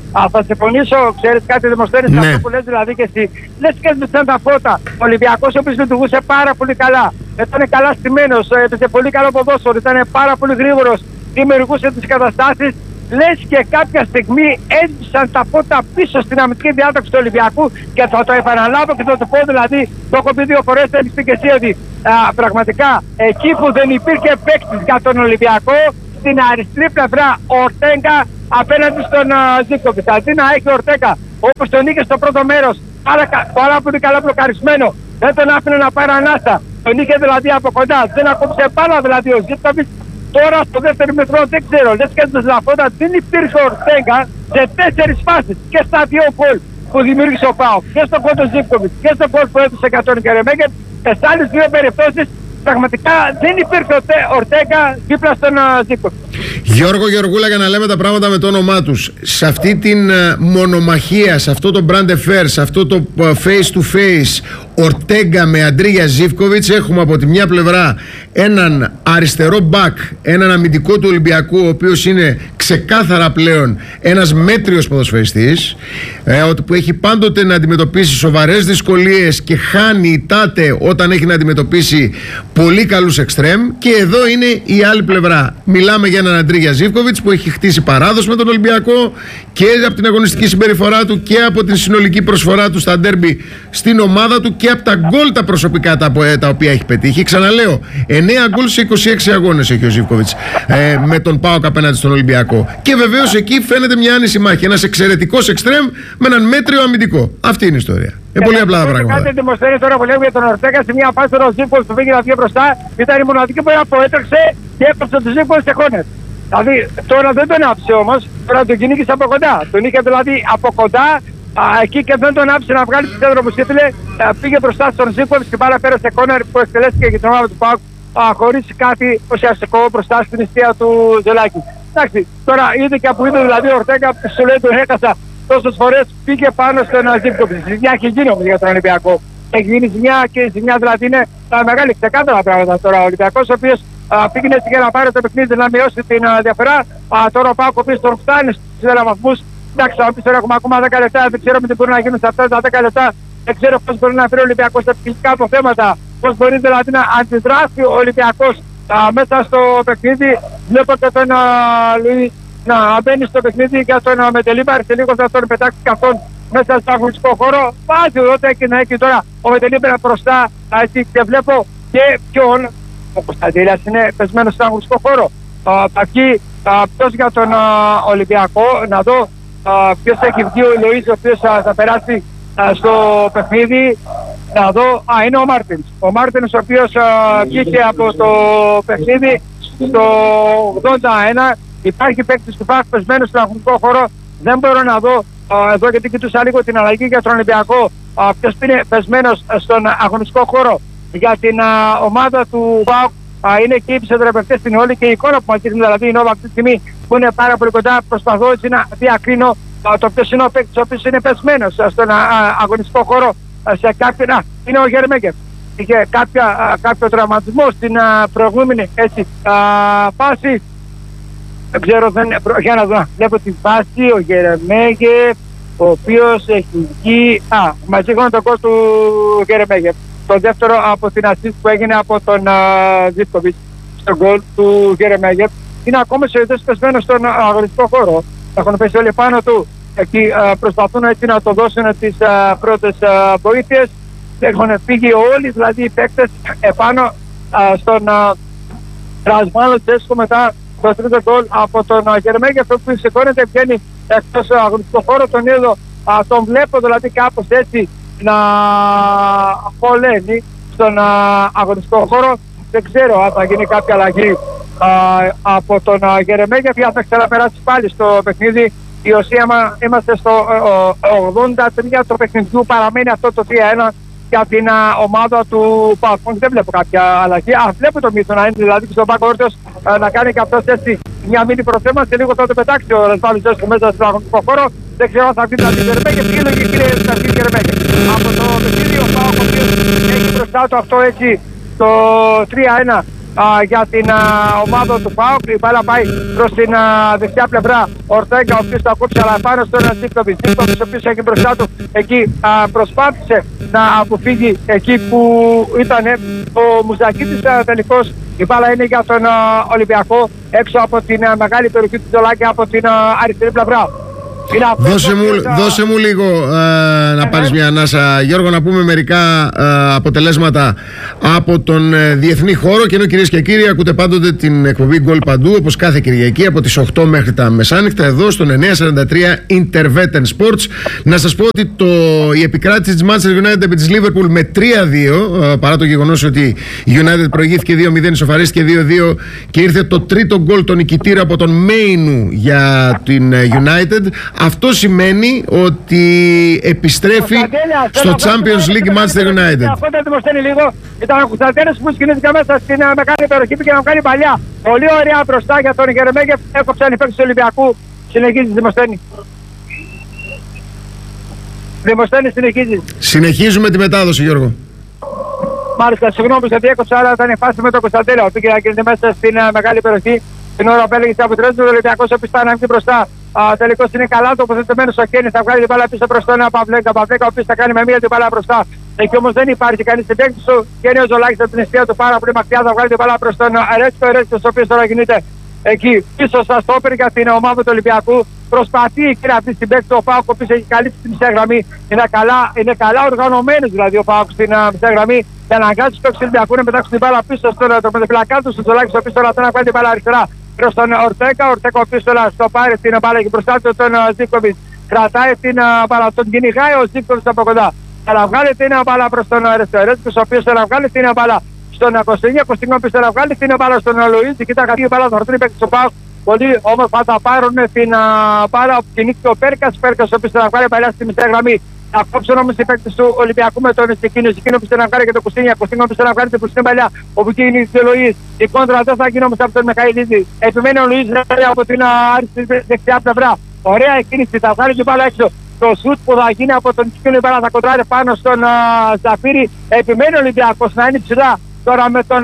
Α, θα συμφωνήσω, ξέρεις κάτι, Δημοσθένη, ναι. αυτό που λες δηλαδή και εσύ. Λες και έσβησαν τα φώτα. Ο Ολυμπιακός ο οποίος λειτουργούσε πάρα πολύ καλά. Ήταν καλά στημένος, έπαιζε πολύ καλό ποδόσφαιρο, ήταν πάρα πολύ γρήγορος, δημιουργούσε τις καταστάσεις. Λες και κάποια στιγμή έσβησαν τα φώτα πίσω στην αμυντική διάταξη του Ολυμπιακού και θα το επαναλάβω και θα το πω, δηλαδή το έχω πει δύο φορές, έχεις πει και εσύ ότι α, πραγματικά εκεί που δεν υπήρχε παίκτης για τον Ολυμπιακό, στην αριστερή πλευρά ο Ορτέγκα απέναντι στον Ζίβκοβιτς. Αντί να έχει ο Ορτέγκα όπως τον είχε στο πρώτο μέρος, πάρα, πάρα πολύ καλά μπλοκαρισμένο, δεν τον άφηνε να πάρει ανάσα, τον είχε δηλαδή από κοντά, δεν ακόμψε πάνω δηλαδή ο Ζίβκοβιτς. Τώρα στο δεύτερο μετρό δεν ξέρω, λες και έντος λαφόντα, δεν υπήρχε ο Ορτέγκα σε τέσσερις φάσεις και στα δύο γκολ που δημιούργησε ο ΠΑΟΚ, και στο γκολ του Ζίβκοβιτς και στο γκολ που έδωσε για τον Γκερεμέγεφ. Και σε άλλες δύο περιπτώσεις πραγματικά δεν υπήρχε ο Ορτέγκα δίπλα στον Ζίβκοβιτς. Γιώργο Γεωργούλα, για να λέμε τα πράγματα με το όνομά τους, σε αυτή την μονομαχία, σε αυτό το brand affair, σε αυτό το face to face Ορτέγκα με Αντρίγια Ζίβκοβιτς, έχουμε από τη μια πλευρά έναν αριστερό μπακ, έναν αμυντικό του Ολυμπιακού, ο οποίος είναι ξεκάθαρα πλέον ένας μέτριος ποδοσφαιριστής, ε, που έχει πάντοτε να αντιμετωπίσει σοβαρές δυσκολίες και χάνει, ητάται όταν έχει να αντιμετωπίσει πολύ καλούς εξτρέμ. Και εδώ είναι η άλλη πλευρά. Μιλάμε για έναν Αντρίγια Ζίβκοβιτς που έχει χτίσει παράδοση με τον Ολυμπιακό και από την αγωνιστική συμπεριφορά του και από την συνολική προσφορά του στα ντέρμπι στην ομάδα του και από τα γκολ τα προσωπικά τα, τα οποία έχει πετύχει. Ξαναλέω, εννέα γκολ σε είκοσι έξι αγώνες έχει ο Ζίβκοβιτς ε, με τον ΠΑΟΚ απέναντι στον Ολυμπιακό. Και βεβαίως εκεί φαίνεται μια άνηση μάχη. Ένας εξαιρετικός εξτρέμ με έναν μέτριο αμυντικό. Αυτή είναι η ιστορία. Είναι πολύ απλά τα πράγματα. Κάτι Δημοσθένη τώρα που λέμε για τον Ορτέγκα, σε μια φάση ο Ζίβκοβιτς που πήγε να βγει μπροστά, ήταν η μοναδική που αποέτρεξε και έπαιξε τον Ζίβκοβιτς σε κόρνερ. Δηλαδή τώρα δεν τον άφησε όμως, τώρα τον κυνήγησε από κοντά. Τον είχε δηλαδή από κοντά α, εκεί και δεν τον άφησε να βγάλει τη σέντρα που ήθελε. Πήγε μπροστά στον Ζίβκοβιτς και πάρα πέρασε κόρνερ που εκτελέστηκε για την ομάδα του ΠΑΟΚ χωρίς κάτι ουσιαστικό μπροστά στην αιστεία του Ζελάκη. Εντάξει, τώρα είδε και από είδε δηλαδή ο Ορτέγκα που σου λέει τον έχασα τόσες φορές, πήγε πάνω στον Ζίβκοβιτς. Η ζημιά έχει γίνει όμως για τον Ολυμπιακό. Έχει γίνει ζημιά και η ζημιά δηλαδή είναι τα μεγάλη ξεκάθαρα πράγματα τώρα. Ο Ολυμπιακός ο οποίος πήγαινε έτσι για να πάρει το παιχνίδι να μειώσει την α, διαφορά. Α, τώρα ο ΠΑΟΚ ο οποίος τον φτάνει στους δέκα βαθμούς. Εντάξει, αν πεις τώρα έχουμε ακόμα δέκα λεπτά, δεν ξέρω τι μπορεί να γίνουν σε αυτά τα δέκα λεπτά. Δεν ξέρω πώς μπορεί να φέρει ο Ολυμπιακός τα φυσικά αποθέματα. Πώς μπορεί δηλαδή να αντιδράσει ο Ολυμπιακός α, μέσα στο παιχνίδι. Βλέπω και τον Λουί να μπαίνει στο παιχνίδι για τον Μετελίμπαρ. Σε λίγο θα τον πετάξει καθόν μέσα στο αγωνιστικό χώρο. Βάζει ό,τι έχει να έχει τώρα ο Μετελίμπαρ μπροστά. Έτσι και βλέπω και ποιον. Ο Κωνσταντέλιας είναι πεσμένος στον αγωνιστικό χώρο. Εκεί ποιος για τον α, Ολυμπιακό, να δω α, ποιος έχει βγει ο Λοΐς ο οποίος α, θα περάσει α, στο παιχνίδι. Να δω, α, είναι ο Μάρτινς. Ο Μάρτινς ο οποίος α, βγήκε από το παιχνίδι στο ογδόντα ένα. Υπάρχει παίκτης του ΠΑΟΚ πεσμένος στον αγωνιστικό χώρο. Δεν μπορώ να δω α, εδώ γιατί κοιτούσα λίγο την αλλαγή για τον Ολυμπιακό. Α, ποιος είναι πεσμένος στον αγωνιστικό χώρο για την α, ομάδα του ΠΑΟΚ. Είναι και οι ψευδρεπευτές στην όλη και η εικόνα που μας δείχνει δηλαδή η Νόβα αυτή τη στιγμή που είναι πάρα πολύ κοντά. Προσπαθώ έτσι να διακρίνω α, το ποιος είναι ο παίκτης ο οποίος είναι πεσμένος στον α, αγωνιστικό χώρο α, σε κάποιον. Α, είναι ο Γερεμέγεφ. Είχε κάποια, α, κάποιο τραυματισμό στην α, προηγούμενη έτσι, α, φάση. Δεν ξέρω, δεν, για να δω, βλέπω την φάση, ο Γερεμέγεφ, ο οποίος έχει βγει, α, μαζί έχουν τον κόλ του Γερεμέγεφ. Το δεύτερο από την assist που έγινε από τον Ζίβκοβιτς στον γκολ του Γερεμέγεφ. Είναι ακόμα σε ειδές πεσμένος στον αγωνιστικό χώρο. Έχουν πέσει όλοι πάνω του. Εκεί α, προσπαθούν έτσι να το δώσουν τις α, πρώτες α, βοήθειες. Έχουν φύγει όλοι δηλαδή οι παίκτες επάνω α, στον Ρασμάνο Τσέσκο μετά το τρίτο γκολ από τον Γερεμέγεφ που σηκώνεται, βγαίνει εκτός αγωνιστικό χώρο. Τον είδω, α, τον βλέπω δηλαδή κάπως έτσι να πολέμει στον α, αγωνιστικό χώρο. Δεν ξέρω αν θα γίνει κάποια αλλαγή α, από τον Γερεμέγεφ ή αν θα ξαναπεράσει πάλι στο παιχνίδι. Η ουσία είμαστε στο ογδόντα τρία του παιχνιδιού, παραμένει αυτό το τρία ένα για την α, ομάδα του ΠΑΟΚ. Δεν βλέπω κάποια αλλαγή. Α, βλέπω το Μίτσο να είναι δηλαδή και στον Πάκο Όρτος να κάνει και αυτός έτσι μια μήνυ προθέμα. Σε λίγο θα το πετάξει ο Ρεσβάλης Ζέσκο μέσα στον αγωνιστικό χώρο. Δεν ξέρω αν θα βγει δηλαδή Γερεμέγεφ ή λογική είναι θα βγει Γερεμέγεφ. Από το παιχνίδι ο ΠΑΟΚ ο οποίος έχει μπροστά του αυτό έτσι το τρία ένα α, για την α, ομάδα του ΠΑΟΚ. Η μπάλα πάει προς την α, δεξιά πλευρά. Ορτέγκα, ο οποίος το ακούψε, αλλά πάνω στον Ζίβκοβιτς. Ζίβκοβιτς, ο οποίος έχει μπροστά του εκεί α, προσπάθησε να αποφύγει εκεί που ήταν ο Μουζακίτης. Τελικώς η μπάλα είναι για τον α, Ολυμπιακό έξω από την α, μεγάλη περιοχή του Τζολάκη, από την α, αριστερή πλευρά. Δώσε μου, δώσε μου λίγο ε, να πάρεις μια ανάσα, Γιώργο, να πούμε μερικά ε, αποτελέσματα από τον ε, διεθνή χώρο. Και ενώ, κυρίες και κύριοι, ακούτε πάντοτε την εκπομπή Γκολ Παντού, όπως κάθε Κυριακή από τις οκτώ μέχρι τα μεσάνυχτα, εδώ στον εννιακόσια σαράντα τρία Intervetten Sports. Να σας πω ότι το, η επικράτηση της Manchester United επί της Liverpool με τρία δύο, ε, παρά το γεγονός ότι η United προηγήθηκε δύο μηδέν, ισοφαρίστηκε δύο δύο και ήρθε το τρίτο γκολ, τον νικητήρα, από τον Μέινου για την United. Αυτό σημαίνει ότι επιστρέφει στο Champions League Manchester United. Αυτό δεν δημοσιεύει λίγο. Ήταν ο Κωνσταντέλος που σκηνήθηκα μέσα στην μεγάλη περιοχή και να κάνει παλιά. Πολύ ωραία μπροστά για τον Γερεμέγεφ. Έκοψαν οι παίκτες του Ολυμπιακού. Συνεχίζει, Δημοσθένη. Δημοσθένη, συνεχίζει. Συνεχίζουμε τη μετάδοση, Γιώργο. Μάλιστα, συγγνώμη γιατί έκοψα, αλλά ήταν η φάση με τον Κωνσταντέλο. Πήγε να κινηθεί μέσα στην μεγάλη περιοχή. Την ώρα που έλεγε από τρέχει, ο Ολυμπιακός έπειτα να βγει μπροστά. Τελικώς είναι καλά τοποθετημένος ο Κέννη. Θα βγάλει την μπάλα πίσω προς τον Παυλέγκα. Παυλέγκα, ο οποίος θα κάνει με μία την μπάλα μπροστά. Εκεί όμως δεν υπάρχει κανείς συμπαίκτης του. Κέννη ο Ζολάκης από την αιστεία του πάρα πολύ μακριά. Θα βγάλει την μπάλα προς τον Ερέτσικο. Ο Ερέτσικος, ο οποίος τώρα κινείται εκεί πίσω στα στόπερ για την ομάδα του Ολυμπιακού. Προσπαθεί εκεί να πει συμπαίκτη του ο Πάοκ, ο οποίος έχει καλύψει τη μισή γραμμή. Είναι καλά, είναι καλά οργανωμένος δηλαδή ο Πάοκ στην μισή γραμμή. Για να αγκάσει του παίκτες του Ολυμπιακού να πετάξουν την μπάλα πίσω στον πεντεπλακά του. Ο Ζολάκης, ο οποίος τώρα θέλει να βγάλει την μπάλα αριστερά προς τον Ορτέκα. Ο Ορτέκα, ο οποίος τώρα στο πάρει την μπάλα και μπροστά του τον Ζίβκοβιτς. Κρατάει την μπάλα, τον κυνηγάει ο Ζίβκοβιτς από κοντά. Θα να βγάλει την μπάλα προς τον Ερέτσικο, ο οποίος θα να βγάλει την μπάλα στον Κωνσταντίνο. Κωνσταντίνο, ο οποίος θα να βγάλει την μπάλα στον Λουίζη. Κοίτα κάτι η μπάλα, θα ρωτήσει παίκτης του ΠΑΟΚ. Πολύ όμορφα θα πάρουν την μπάλα που κινήθηκε ο Πέρκας. Πέρκας, ο οποίος θα να βγάλει παλιά στη μισή γραμμή. Θα κόψουν όμως οι παίκτες του Ολυμπιακού με τον Σικίνιο. Σικίνιο που θέλει να βγάλει και τον Κουστίνια. Κουστίνιο που θέλει να βγάλει την Κουστίνια παλιά. Όπου γίνει η Λουίς. Η κόντρα δεν θα γίνει όμως από τον Μιχαηλίδη. Επιμένει ο Λουίς από την άριστη δεξιά πλευρά. Ωραία εκκίνηση. Θα βγάλει την μπάλα έξω. Το σουτ που θα γίνει από τον Σικίνιο η μπάλα θα κοντράρει πάνω στον Ζαφύρι. Επιμένει ο Ολυμπιακός να είναι ψηλά. Τώρα με τον.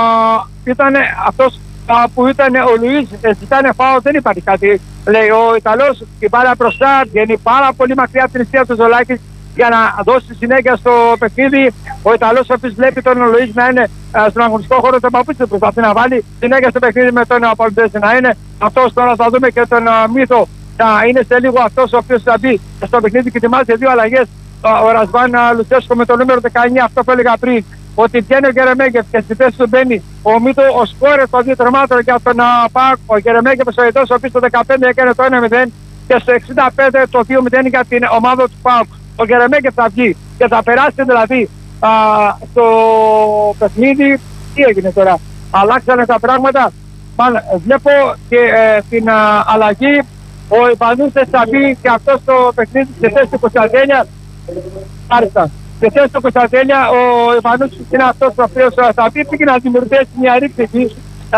Ήταν αυτός που ήταν ο Λουίς, ζητάνε φάω, δεν υπάρχει κάτι. Λέει ο Ιταλός, η μπάλα μπροστά, βγαίνει πάρα πολύ μακριά από την αιστεία του Ζολάκης για να δώσει συνέχεια στο παιχνίδι. Ο Ιταλός, ο οποίος βλέπει τον Λουίς να είναι uh, στον αγωνιστικό χώρο των παπούτσων, προσπαθεί να βάλει συνέχεια στο παιχνίδι με τον Πολυντέζη να είναι. Αυτός τώρα θα δούμε και τον uh, Μύθο να είναι σε λίγο αυτός ο οποίος θα μπει στο παιχνίδι και ετοιμάζει δύο αλλαγές. Uh, ο Ρασβάν uh, Λουτσέσκο με το νούμερο δεκαεννιά, αυτό που έλεγα πριν. Ότι βγαίνει ο Γερεμέγεφ και στη θέση του μπαίνει ο Μύτο, ο σκόρερ των δύο τερμάτων για τον ΠΑΟΚ. Ο Γερεμέγεφ ο Ιταλός, ο οποίος το δεκαπέντε έκανε το ένα μηδέν και στο εξήντα πέντε το δύο μηδέν για την ομάδα του ΠΑΟΚ. Ο Γερεμέγεφ θα βγει και θα περάσει δηλαδή α, στο παιχνίδι. Τι έγινε τώρα, αλλάξανε τα πράγματα. Μάλλον, βλέπω και ε, την α, αλλαγή. Ο Ιβανούσες θα μπει και αυτό στο παιχνίδι στη θέση του Κωνσταντέλια. Άριστα. Σε θέση του Κωνσταντέλια, ο Ιβανούσης είναι αυτός ο οποίος θα πει και να δημιουργήσει μια ρήξη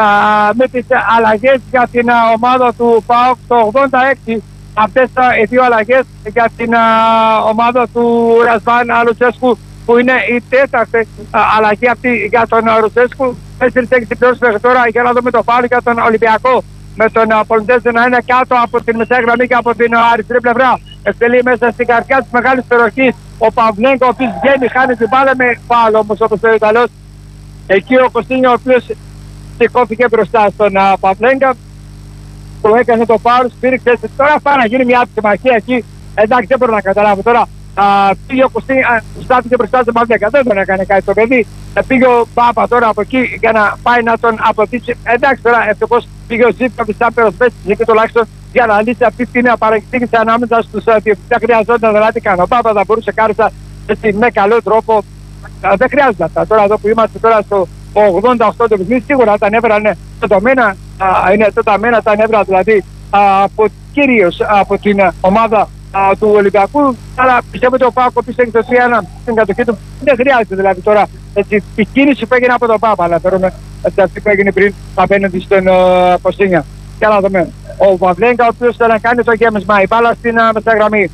με τις αλλαγές για την α, ομάδα του ΠΑΟΚ το ογδόντα έξι. Αυτές οι δύο αλλαγές για την α, ομάδα του Ρασβάν Λουτσέσκου, που είναι η τέταρτη α, αλλαγή αυτή για τον Λουτσέσκου. Τέσσερις έχει συμπληρώσει μέχρι τώρα για να δούμε το φάουλ για τον Ολυμπιακό. Με τον Πολυντέζη να είναι κάτω από την μεσαία γραμμή και από την αριστερή πλευρά. Εκτελεί μέσα στην καρδιά της μεγάλης περιοχής ο Παυλέγκο, ο οποίος βγαίνει, χάνει την μπάλα με φάουλ όμως όπως λέει ο Ιταλός. Εκεί ο Κωνστίνιο, ο οποίος σηκώθηκε μπροστά στον Παυλέγκα, που έκανε το φάουλ, στήριξε. Τώρα πάει να γίνει μια άτυπη εκεί. Εντάξει, δεν μπορώ να καταλάβω τώρα. Α, πήγε ο Κωνστίνιο, στάθηκε μπροστά στον Παυλέγκα. Δεν τον έκανε κάτι το παιδί. Πήγε ο Μπάπα τώρα από εκεί για να πάει να τον αποτύψει. Εντάξει, τώρα ευτυχώς πήγε ο Ζίβκοβιτς σαν περοσπέστης εκεί τουλάχιστον για να λύσει αυτή την παρεξήγηση ανάμεσα στους διοικητές. Δεν χρειαζόταν δηλαδή καν. Ο Μπάπα θα μπορούσε κάρτα με καλό τρόπο. Δεν χρειάζεται αυτά. Τώρα εδώ που είμαστε τώρα στο ογδόντα οκτώ το παιχνίδι, σίγουρα τα νεύρα είναι τεταμένα, είναι τεταμένα τα νεύρα δηλαδή από, κυρίως από την ομάδα α, του Ολυμπιακού. Αλλά πιστεύω ότι ο Πάκο πίσω έχει το τρία ένα στην κατοχή του. Δεν χρειάζεται δηλαδή τώρα έτσι, η κίνηση που έγινε από τον Πάπα. Αλλά θεωρούμε ότι αυτή που έγινε πριν απέναντι στον Κωνστίνια. Και να δούμε. Ο Παυλέγκα, ο οποίος θα κάνει το γέμισμα, η μπάλα στην μεσαγραμμή.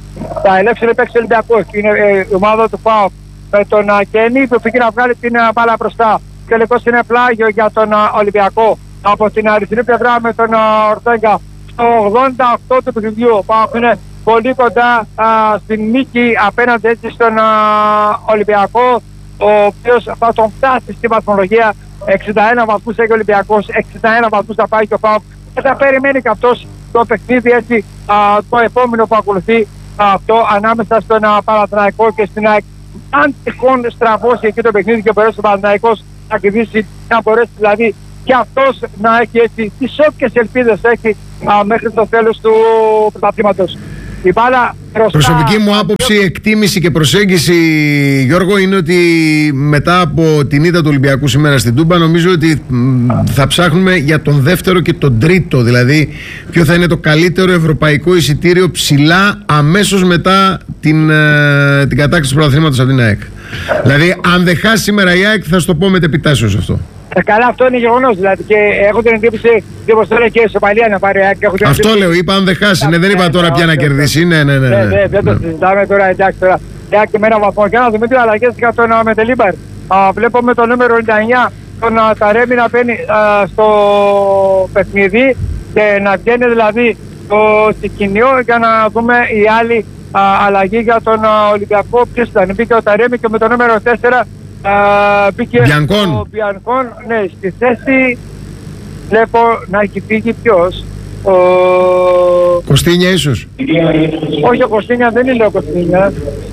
Θα ελέγξει η παίξη του Ολυμπιακού. Είναι η ομάδα του ΠΑΟΚ με τον Κέννη που πήγε να βγάλει την μπάλα μπροστά. τελικώς είναι πλάγιο για τον α, Ολυμπιακό. Από την αριστερή πλευρά με τον Ορτέγκα. Στο ογδόντα οκτώ του παιχνιδιού ο ΠΑΟΚ είναι πολύ κοντά α, στην νίκη απέναντι έτσι στον α, Ολυμπιακό, ο οποίος θα τον φτάσει στη βαθμολογία. εξήντα ένα βαθμούς έχει ο Ολυμπιακός, εξήντα ένα βαθμούς θα πάει και ο ΠΑΟΚ και θα περιμένει και αυτός το παιχνίδι έτσι α, το επόμενο που ακολουθεί α, αυτό ανάμεσα στον α, Παναθηναϊκό και στην ΑΕΚ. Αν τυχόν στραβώσει εκεί το παιχνίδι και μπορέσει ο Παναθηναϊκός να κερδίσει, να μπορέσει δηλαδή και αυτός να έχει έτσι τις όποιες ελπίδες έχει α, μέχρι το τέλος του πρωταθλήματος. Η μπάλα μπροστά... Προσωπική μου άποψη, εκτίμηση και προσέγγιση, Γιώργο, είναι ότι μετά από την ήττα του Ολυμπιακού σήμερα στην Τούμπα, νομίζω ότι μ, θα ψάχνουμε για τον δεύτερο και τον τρίτο, δηλαδή ποιο θα είναι το καλύτερο ευρωπαϊκό εισιτήριο ψηλά αμέσως μετά την, ε, την κατάκτηση του πρωταθλήματος από την ΑΕΚ. Δηλαδή αν δεν χάσει σήμερα η ΑΕΚ, θα σου το πω μετεπιτάσεως αυτό. Ε, καλά, αυτό είναι γεγονός δηλαδή. Και έχω την εντύπωση ότι τώρα και η Σοπαλία να πάρει. Αυτό λέω, είπα αν δεν χάσει. Ναι, δεν είπα τώρα πια να κερδίσει. Ναι, ναι, ναι. Ναι, ναι, δεν το συζητάμε τώρα. Εντάξει τώρα. Και με ένα βαθμό. Και να δούμε τι αλλαγές για τον Μετελίμπαρ. Βλέπουμε το νούμερο ενενήντα εννιά τον Ταρέμι να μπαίνει στο παιχνίδι και να βγαίνει δηλαδή το συγκινείο για να δούμε η άλλη αλλαγή για τον Ολυμπιακό. Ποιος ήταν, μπήκε ο Ταρέμι και με το νούμερο τέσσερα. Uh, μπήκε Μπιανκόν. ο Μπιανκόν, ναι, στη θέση βλέπω να έχει φύγει ποιος, ο... Κωστίνια ίσως. Όχι, ο Κωστίνια δεν είναι ο Κωστίνια.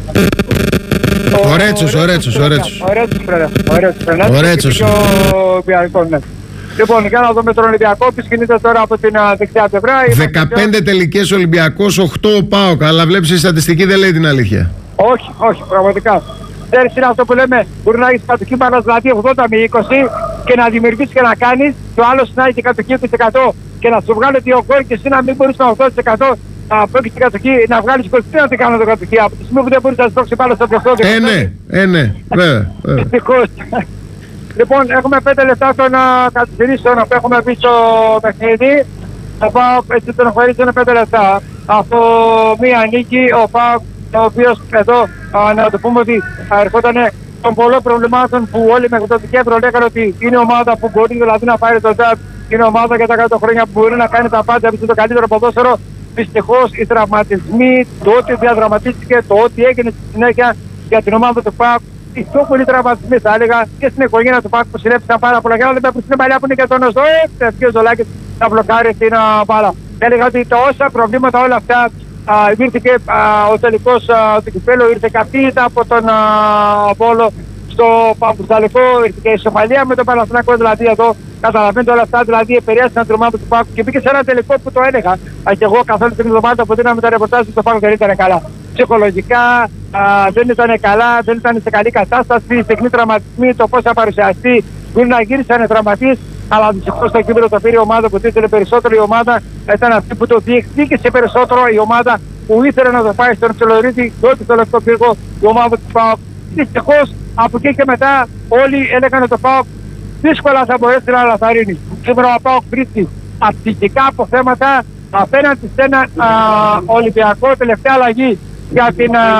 Ο Ρέτσος, ο Ρέτσος, ο Ρέτσος. Ο Ρέτσος πρέπει. Ο Ρέτσος. Και ο Μπιανκόν, ναι. Λοιπόν, για να δούμε τον Ολυμπιακό, ποιος κινείται τώρα από την δεξιά πλευρά. δεκαπέντε τελικές Ολυμπιακός, οκτώ ο ΠΑΟΚ, αλλά βλέπεις η στατιστική δεν λέει την αλήθεια. Όχι, όχι, πραγματικά. Ξέρεις, είναι αυτό που λέμε, μπορεί να έχεις κατοχή μάλλον δηλαδή ογδόντα με είκοσι και να δημιουργήσεις και να κάνεις, και ο άλλος να έχει κατοχή είκοσι τοις εκατό και να σου βγάλει δύο γκολ και εσύ να μην μπορείς με ογδόντα τοις εκατό που έχεις την κατοχή να βγάλεις είκοσι τρία τοις εκατό να την κάνω την κατοχή. Από τη στιγμή που δεν μπορείς να σπρώξεις πάνω στο πλωστό. Ε, ναι, ε, ναι, βέβαια. Δυστυχώς. Λοιπόν, έχουμε πέντε λεπτά των καθυστερήσεων που έχουμε πει στο παιχνίδι. Ο ΠΑΟΚ έτσι τον χωρίζουν πέντε λεπτά. Από μία νίκη ο ΠΑΟΚ, ο οποίος εδώ α, να το πούμε ότι ερχόταν των πολλών προβλημάτων που όλοι μέχρι το Δεκέμβριο λέγανε ότι είναι ομάδα που μπορεί δηλαδή να πάρει το τζαμπ, είναι ομάδα για τα κάτω χρόνια που μπορεί να κάνει τα πάντα, είναι το καλύτερο ποδόσφαιρο. Δυστυχώς οι τραυματισμοί, το ότι διαδραματίστηκε, το ότι έγινε στη συνέχεια για την ομάδα του ΠΑΟΚ, οι πιο πολλοί τραυματισμοί θα έλεγα και στην οικογένεια του ΠΑΟΚ που συνέβησαν πάρα πολλά. Για να δούμε στην παλιά που είναι και τον Οστό, ε, ο Ζολάκης να μπλοκάρει την μπάλα. Έλεγα ότι τόσα προβλήματα όλα αυτά. Uh, ήρθε και uh, ο τελικός uh, του κυπέλλου, ήρθε καπίτα από τον uh, Βόλο στο Παμπουσταλικό, ήρθε και η Σομαλία με τον Παναθηναϊκό, δηλαδή εδώ καταλαβαίνετε όλα αυτά, δηλαδή επηρέασαν την ομάδα του ΠΑΟΚ και μπήκε σε ένα τελικό που το έλεγα uh, και εγώ καθόλου την εβδομάδα που δίναμε τα ρεπορτάζ του ΠΑΟΚ δεν ήταν καλά. Ψυχολογικά uh, δεν ήταν καλά, δεν ήταν σε καλή κατάσταση, τεχνή τραυματισμοί, το πώς θα παρουσιαστεί, μπορεί να γύρισαν τραυματίες. Αλλά δυστυχώς στο κύπελλο το πήρε η ομάδα που ήθελε περισσότερο, η ομάδα ήταν αυτή που το διεκδίκησε περισσότερο, η ομάδα που ήθελε να το πάει στον Ψιλορίτη και ό,τι το λεπτό πύργο, η ομάδα του ΠΑΟΚ. Δυστυχώς από εκεί και μετά όλοι έλεγαν το ΠΑΟΚ δύσκολα θα μπορέσει να λαθαρρύνει. Σήμερα ο ΠΑΟΚ βρίσκει ατυχικά αποθέματα απέναντι σε ένα Ολυμπιακό, τελευταία αλλαγή για την α,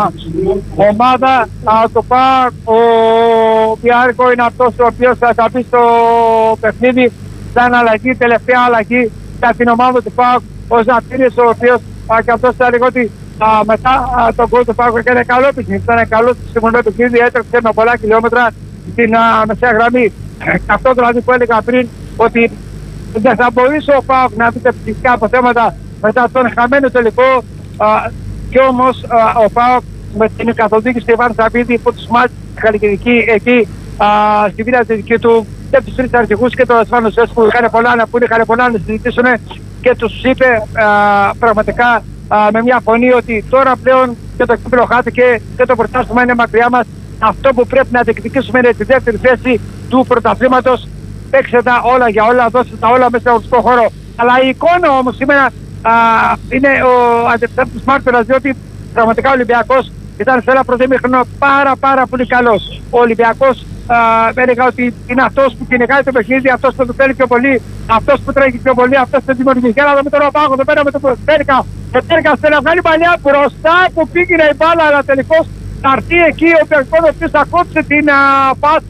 ομάδα του ΠΑΟΚ. Ο Πιάρκο είναι αυτός ο οποίος θα, θα μπει στο παιχνίδι σαν αλλαγή, τελευταία αλλαγή για την ομάδα του ΠΑΟΚ. Ο Ζαπίνης, ο οποίος α, και αυτός θα λέγω ότι α, μετά α, τον γκολ του ΠΑΟΚ έκανε καλό παιχνίδι, ήταν καλό στο σημερινό παιχνίδι, έτρεξε με πολλά χιλιόμετρα στην α, μεσαία γραμμή. Αυτό δηλαδή που έλεγα πριν, ότι δεν θα μπορούσε ο ΠΑΟΚ να δει τα ψυχικά αποθέματα μετά τον χαμένο τελικό. Α, και όμως α, ο ΠΑΟΚ με την καθοδήγηση του Ιβάν Σαββίδη που τους μάτσε καλλιτεχνική εκεί α, στη βίλα δική του και τους τρεις αρχηγούς και τον Ασφάνο Σέσου που είχαν πολλά να πούνε, είχαν πολλά να συζητήσουν και τους είπε α, πραγματικά α, με μια φωνή ότι τώρα πλέον και το κύπελλο χάθηκε και το πρωτάθλημα είναι μακριά μας. Αυτό που πρέπει να διεκδικήσουμε είναι τη δεύτερη θέση του πρωταθλήματος. Παίξτε τα όλα για όλα, δώστε τα όλα μέσα στον αγωνιστικό χώρο. Αλλά η εικόνα όμως σήμερα α, είναι ο αντιπρόσωπος μάρτυρας, διότι πραγματικά ο Ολυμπιακός ήταν σε ένα πρωτήμιχρονο πάρα πάρα πολύ καλός. Ο Ολυμπιακός έλεγα ότι είναι αυτός που κυνηγάει το παιχνίδι, αυτός που το θέλει πιο πολύ, αυτός που τρέχει πιο πολύ, αυτός που το δημιουργεί. Για να δούμε τον Πάγο εδώ πέρα με τον Τέρκα. Ο Τέρκα θέλει να βγάλει παλιά μπροστά που πήγαινε η μπάλα, αλλά τελικώς θα έρθει εκεί ο Περκόν, ο οποίος θα κόψει την α, πάση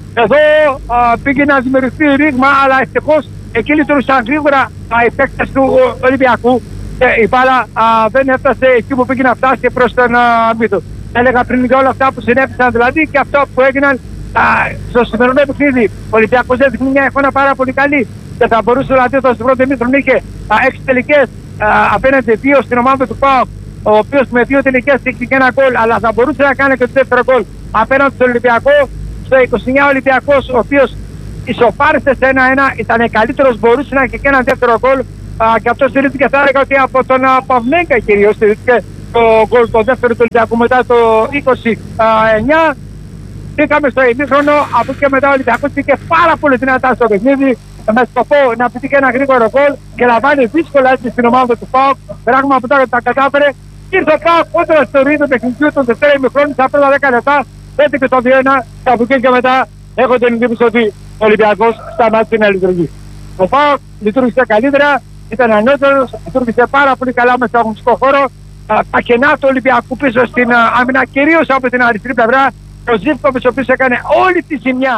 Εδώ α, πήγε να δημιουργηθεί ρήγμα, αλλά ευτυχώς εκεί λειτουργούσαν γρήγορα οι παίκτες του Ολυμπιακού και η μπάλα α, δεν έφτασε εκεί που πήγε να φτάσει προς τον αμύδο. Έλεγα πριν για όλα αυτά που συνέβησαν δηλαδή και αυτό που έγιναν α, στο σημερινό παιχνίδι. Ο Ολυμπιακός δεν δείχνει μια εικόνα πάρα πολύ καλή και θα μπορούσε δηλαδή όταν στο πρώτο ημίχρονο είχε έξι τελικές απέναντι δύο στην ομάδα του ΠΑΟΚ, ο οποίος με δύο τελικές είχε και ένα γκολ, αλλά θα μπορούσε να κάνει και το δεύτερο γκολ απέναντι στον Ολυμπιακό. Στο είκοσι εννιά ο Ολυμπιακός, ο οποίος ισοπάρισε σε ένα ένα, ήταν καλύτερος, μπορούσε να έχει και ένα δεύτερο γκολ και αυτό στηρίχθηκε, θα έλεγα ότι από τον Παυνέγκα κυρίως στηρίχθηκε το γκολ το δεύτερο του Ολυμπιακού μετά το είκοσι εννιά. Πήγαμε στο ημίχρονο, από εκεί και μετά ο Ολυμπιακός πήγε πάρα πολύ δυνατά στο παιχνίδι με σκοπό να πετύχει ένα γρήγορο γκολ και λαμβάνει δύσκολα έτσι στην ομάδα του ΠΑΟΚ. Πράγμα που τώρα τα κατάφερε. Ήρθε ο ΠΑΟΚ κόντρα στο ρίδο παιχνιδιού των δεύτερο ημίχρονο στα πρώτα δέκα λεπτά. Έτσι και το δύο ένα, και από εκεί και μετά έχω την εντύπωση ότι ο Ολυμπιακός σταμάτησε να λειτουργεί. Ο ΠΑΟΚ λειτουργήσε καλύτερα, ήταν ανώτερος, λειτουργήσε πάρα πολύ καλά μέσα στο αγωνιστικό χώρο. Τα κενά του Ολυμπιακού πίσω στην άμυνα, κυρίως από την αριστερή πλευρά, ο Ζίβκοβιτς ο οποίος έκανε όλη τη ζημιά.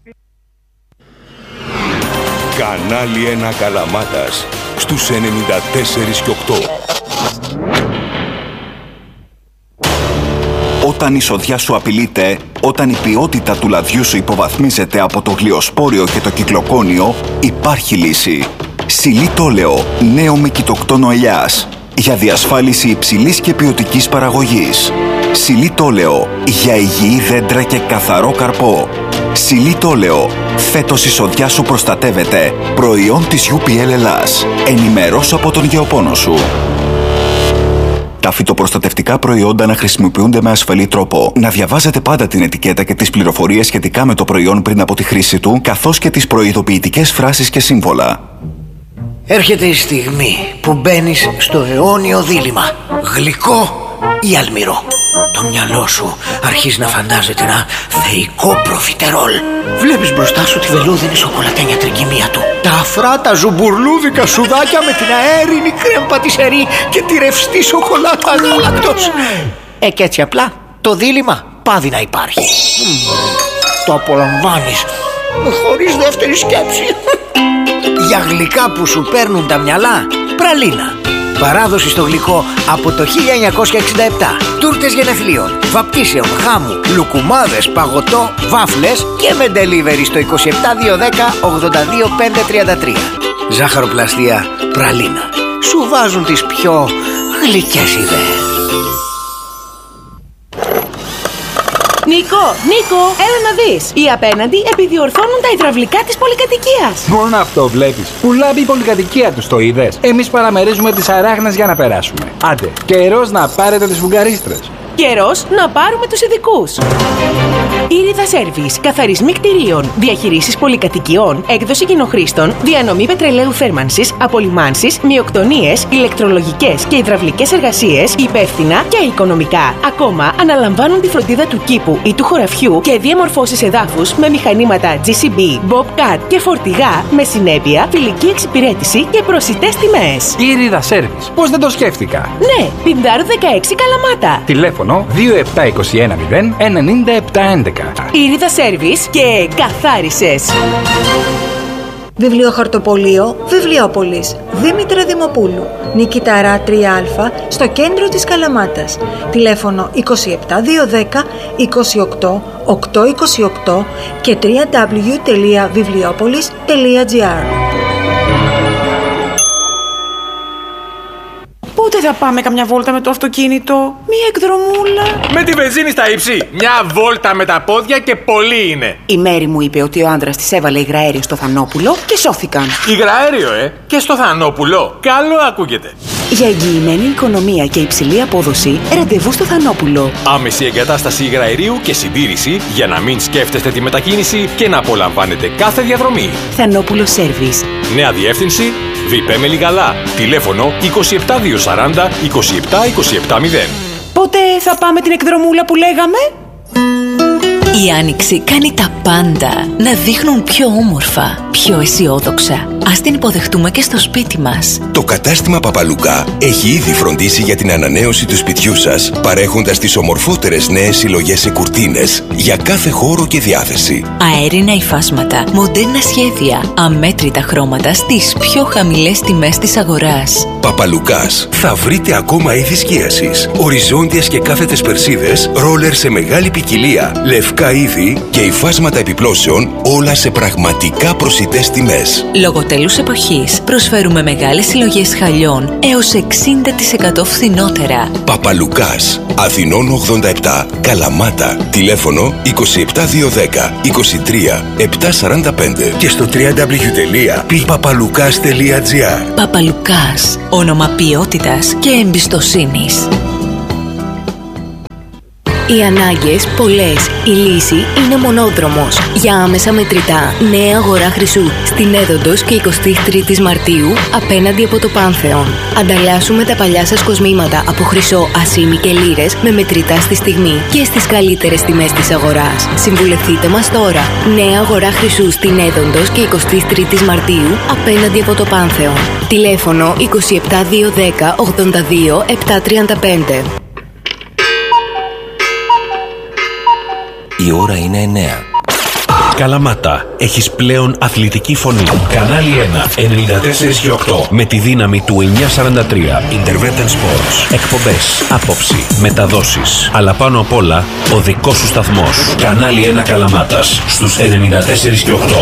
Κανάλι ένα Καλαμάτας στους ενενήντα τέσσερα και οκτώ. Όταν η σοδιά σου απειλείται, όταν η ποιότητα του λαδιού σου υποβαθμίζεται από το γλιοσπόριο και το κυκλοκόνιο, υπάρχει λύση. Σιλί Τόλεο, νέο με κοιτοκτόνο ελιάς, για διασφάλιση υψηλής και ποιοτικής παραγωγής. Σιλί Τόλεο, για υγιή δέντρα και καθαρό καρπό. Σιλί Τόλεο, φέτος η σοδιά σου προστατεύεται. Προϊόν της γιου πι ελ Ελλάς. Ενημερώσου από τον γεωπόνο σου. Τα φυτοπροστατευτικά προϊόντα να χρησιμοποιούνται με ασφαλή τρόπο. Να διαβάζετε πάντα την ετικέτα και τις πληροφορίες σχετικά με το προϊόν πριν από τη χρήση του, καθώς και τις προειδοποιητικές φράσεις και σύμβολα. Έρχεται η στιγμή που μπαίνεις στο αιώνιο δίλημμα. Γλυκό ή αλμυρό. Το μυαλό σου αρχίζει να φαντάζεται ένα θεϊκό προφιτερόλ. Βλέπεις μπροστά σου τη βελούδινη σοκολατένια τρικυμία του. Τα αφρά τα ζουμπουρλούδικα σουδάκια με την αέρινη κρέμ πατισερή και τη ρευστή σοκολάτα γάλακτος. Ε, και έτσι απλά το δίλημμα πάβει να υπάρχει. Το απολαμβάνεις χωρίς δεύτερη σκέψη. Για γλυκά που σου παίρνουν τα μυαλά, πραλίνα. Παράδοση στο γλυκό από το χίλια εννιακόσια εξήντα επτά. Τούρτες γενεθλίων, βαπτίσεων, χάμου, λουκουμάδες, παγωτό, βάφλες και με delivery στο είκοσι επτά δύο δέκα ογδόντα δύο πεντακόσια τριάντα τρία. Ζάχαροπλαστεία πραλίνα. Σου βάζουν τις πιο γλυκές ιδέες. Νίκο, Νίκο, έλα να δεις. Οι απέναντι επιδιορθώνουν τα υδραυλικά της πολυκατοικίας. Μόνο αυτό βλέπεις. Πουλάει η πολυκατοικία τους, το είδες. Εμείς παραμερίζουμε τις αράχνες για να περάσουμε. Άντε, καιρός να πάρετε τις φουγγαρίστρες. Καιρός να πάρουμε τους ειδικούς. Ήριδα Σέρβις, καθαρισμοί κτηρίων, διαχειρήσεις πολυκατοικιών, έκδοση κοινοχρήστων, διανομή πετρελαίου θέρμανσης, απολυμάνσεις, μειοκτονίες, ηλεκτρολογικές και υδραυλικές εργασίες, υπεύθυνα και οικονομικά. Ακόμα αναλαμβάνουν τη φροντίδα του κήπου ή του χωραφιού και διαμορφώσεις εδάφους με μηχανήματα τζι σι μπι, Bobcat και φορτηγά με συνέπεια, φιλική εξυπηρέτηση και προσιτές τιμές. Ήριδα Σέρβις, πώς δεν το σκέφτηκα. Ναι, Πινδάρου δεκαέξι Καλαμάτα. Τηλέφωνο δύο επτά δύο ένα μηδέν εννιά επτά έντεκα. Ήριδα Σέρβις και καθάρισες. Βιβλιοχαρτοπωλείο Βιβλιόπολης Δήμητρα Δημοπούλου, Νικηταρά τρία α, στο κέντρο της Καλαμάτας. Τηλέφωνο είκοσι επτά δύο δέκα είκοσι οκτώ οκτακόσια είκοσι οκτώ και double-u double-u double-u τελεία βιβλιόπολης τελεία τζι άρ. Πότε θα πάμε καμιά βόλτα με το αυτοκίνητο, μία εκδρομούλα? Με τη βενζίνη στα ύψη, μια βόλτα με τα πόδια και πολύ είναι. Η Μέρη μου είπε ότι ο άντρας της έβαλε υγραέριο στο Θανόπουλο και σώθηκαν. Υγραέριο, ε, και στο Θανόπουλο. Καλό ακούγεται. Για εγγυημένη οικονομία και υψηλή απόδοση, ραντεβού στο Θανόπουλο. Άμεση εγκατάσταση υγραερίου και συντήρηση για να μην σκέφτεστε τη μετακίνηση και να απολαμβάνετε κάθε διαδρομή. Θανόπουλο Σέρβις. Νέα διεύθυνση, Βιπέ Μελιγαλά. Τηλέφωνο είκοσι επτά δύο σαράντα είκοσι επτά είκοσι επτά μηδέν. Πότε θα πάμε την εκδρομούλα που λέγαμε? Η Άνοιξη κάνει τα πάντα να δείχνουν πιο όμορφα, πιο αισιόδοξα. Ας την υποδεχτούμε και στο σπίτι μας. Το κατάστημα Παπαλουκά έχει ήδη φροντίσει για την ανανέωση του σπιτιού σας, παρέχοντας τις ομορφότερες νέες συλλογές σε κουρτίνες για κάθε χώρο και διάθεση. Αέρινα υφάσματα, μοντέρνα σχέδια, αμέτρητα χρώματα στις πιο χαμηλές τιμές της αγοράς. Παπαλουκάς. Θα βρείτε ακόμα είδη σκίασης, οριζόντιες και κάθετες περσίδες, ρόλερ σε μεγάλη ποικιλία, λευκά είδη και υφάσματα επιπλώσεων, όλα σε πραγματικά προσιτές τιμές. Λόγω τέλους εποχής προσφέρουμε μεγάλες συλλογές χαλιών έως εξήντα τοις εκατό φθηνότερα. Παπαλουκάς. Αθηνών ογδόντα επτά, Καλαμάτα. Τηλέφωνο είκοσι επτά διακόσια δέκα είκοσι τρία επτακόσια σαράντα πέντε και στο double-u double-u double-u τελεία πι παπαλουκάς τελεία τζι άρ. Παπαλουκάς. Όνομα ποιότητας και εμπιστοσύνης. Οι ανάγκες πολλές, η λύση είναι μονόδρομος. Για άμεσα μετρητά, νέα αγορά Χρυσού στην Έδοντος και εικοστή τρίτη Μαρτίου απέναντι από το Πάνθεον. Ανταλλάσσουμε τα παλιά σας κοσμήματα από χρυσό, ασήμι και λίρες με μετρητά στη στιγμή και στις καλύτερες τιμές της αγοράς. Συμβουλευτείτε μας τώρα. Νέα αγορά Χρυσού στην Έδοντος και εικοστή τρίτη Μαρτίου απέναντι από το Πάνθεον. Τηλέφωνο είκοσι επτά διακόσια δέκα ογδόντα δύο επτακόσια τριάντα πέντε. Η ώρα είναι εννέα. Καλαμάτα, έχεις πλέον αθλητική φωνή. Κανάλι ένα, ενενήντα τέσσερα και οκτώ. Με τη δύναμη του εννιακόσια σαράντα τρία. Intervetten Sports. Εκπομπές, άποψη, μεταδόσεις. Αλλά πάνω απ' όλα, ο δικός σου σταθμός. Κανάλι ένα Καλαμάτας, στους ενενήντα τέσσερα και οκτώ.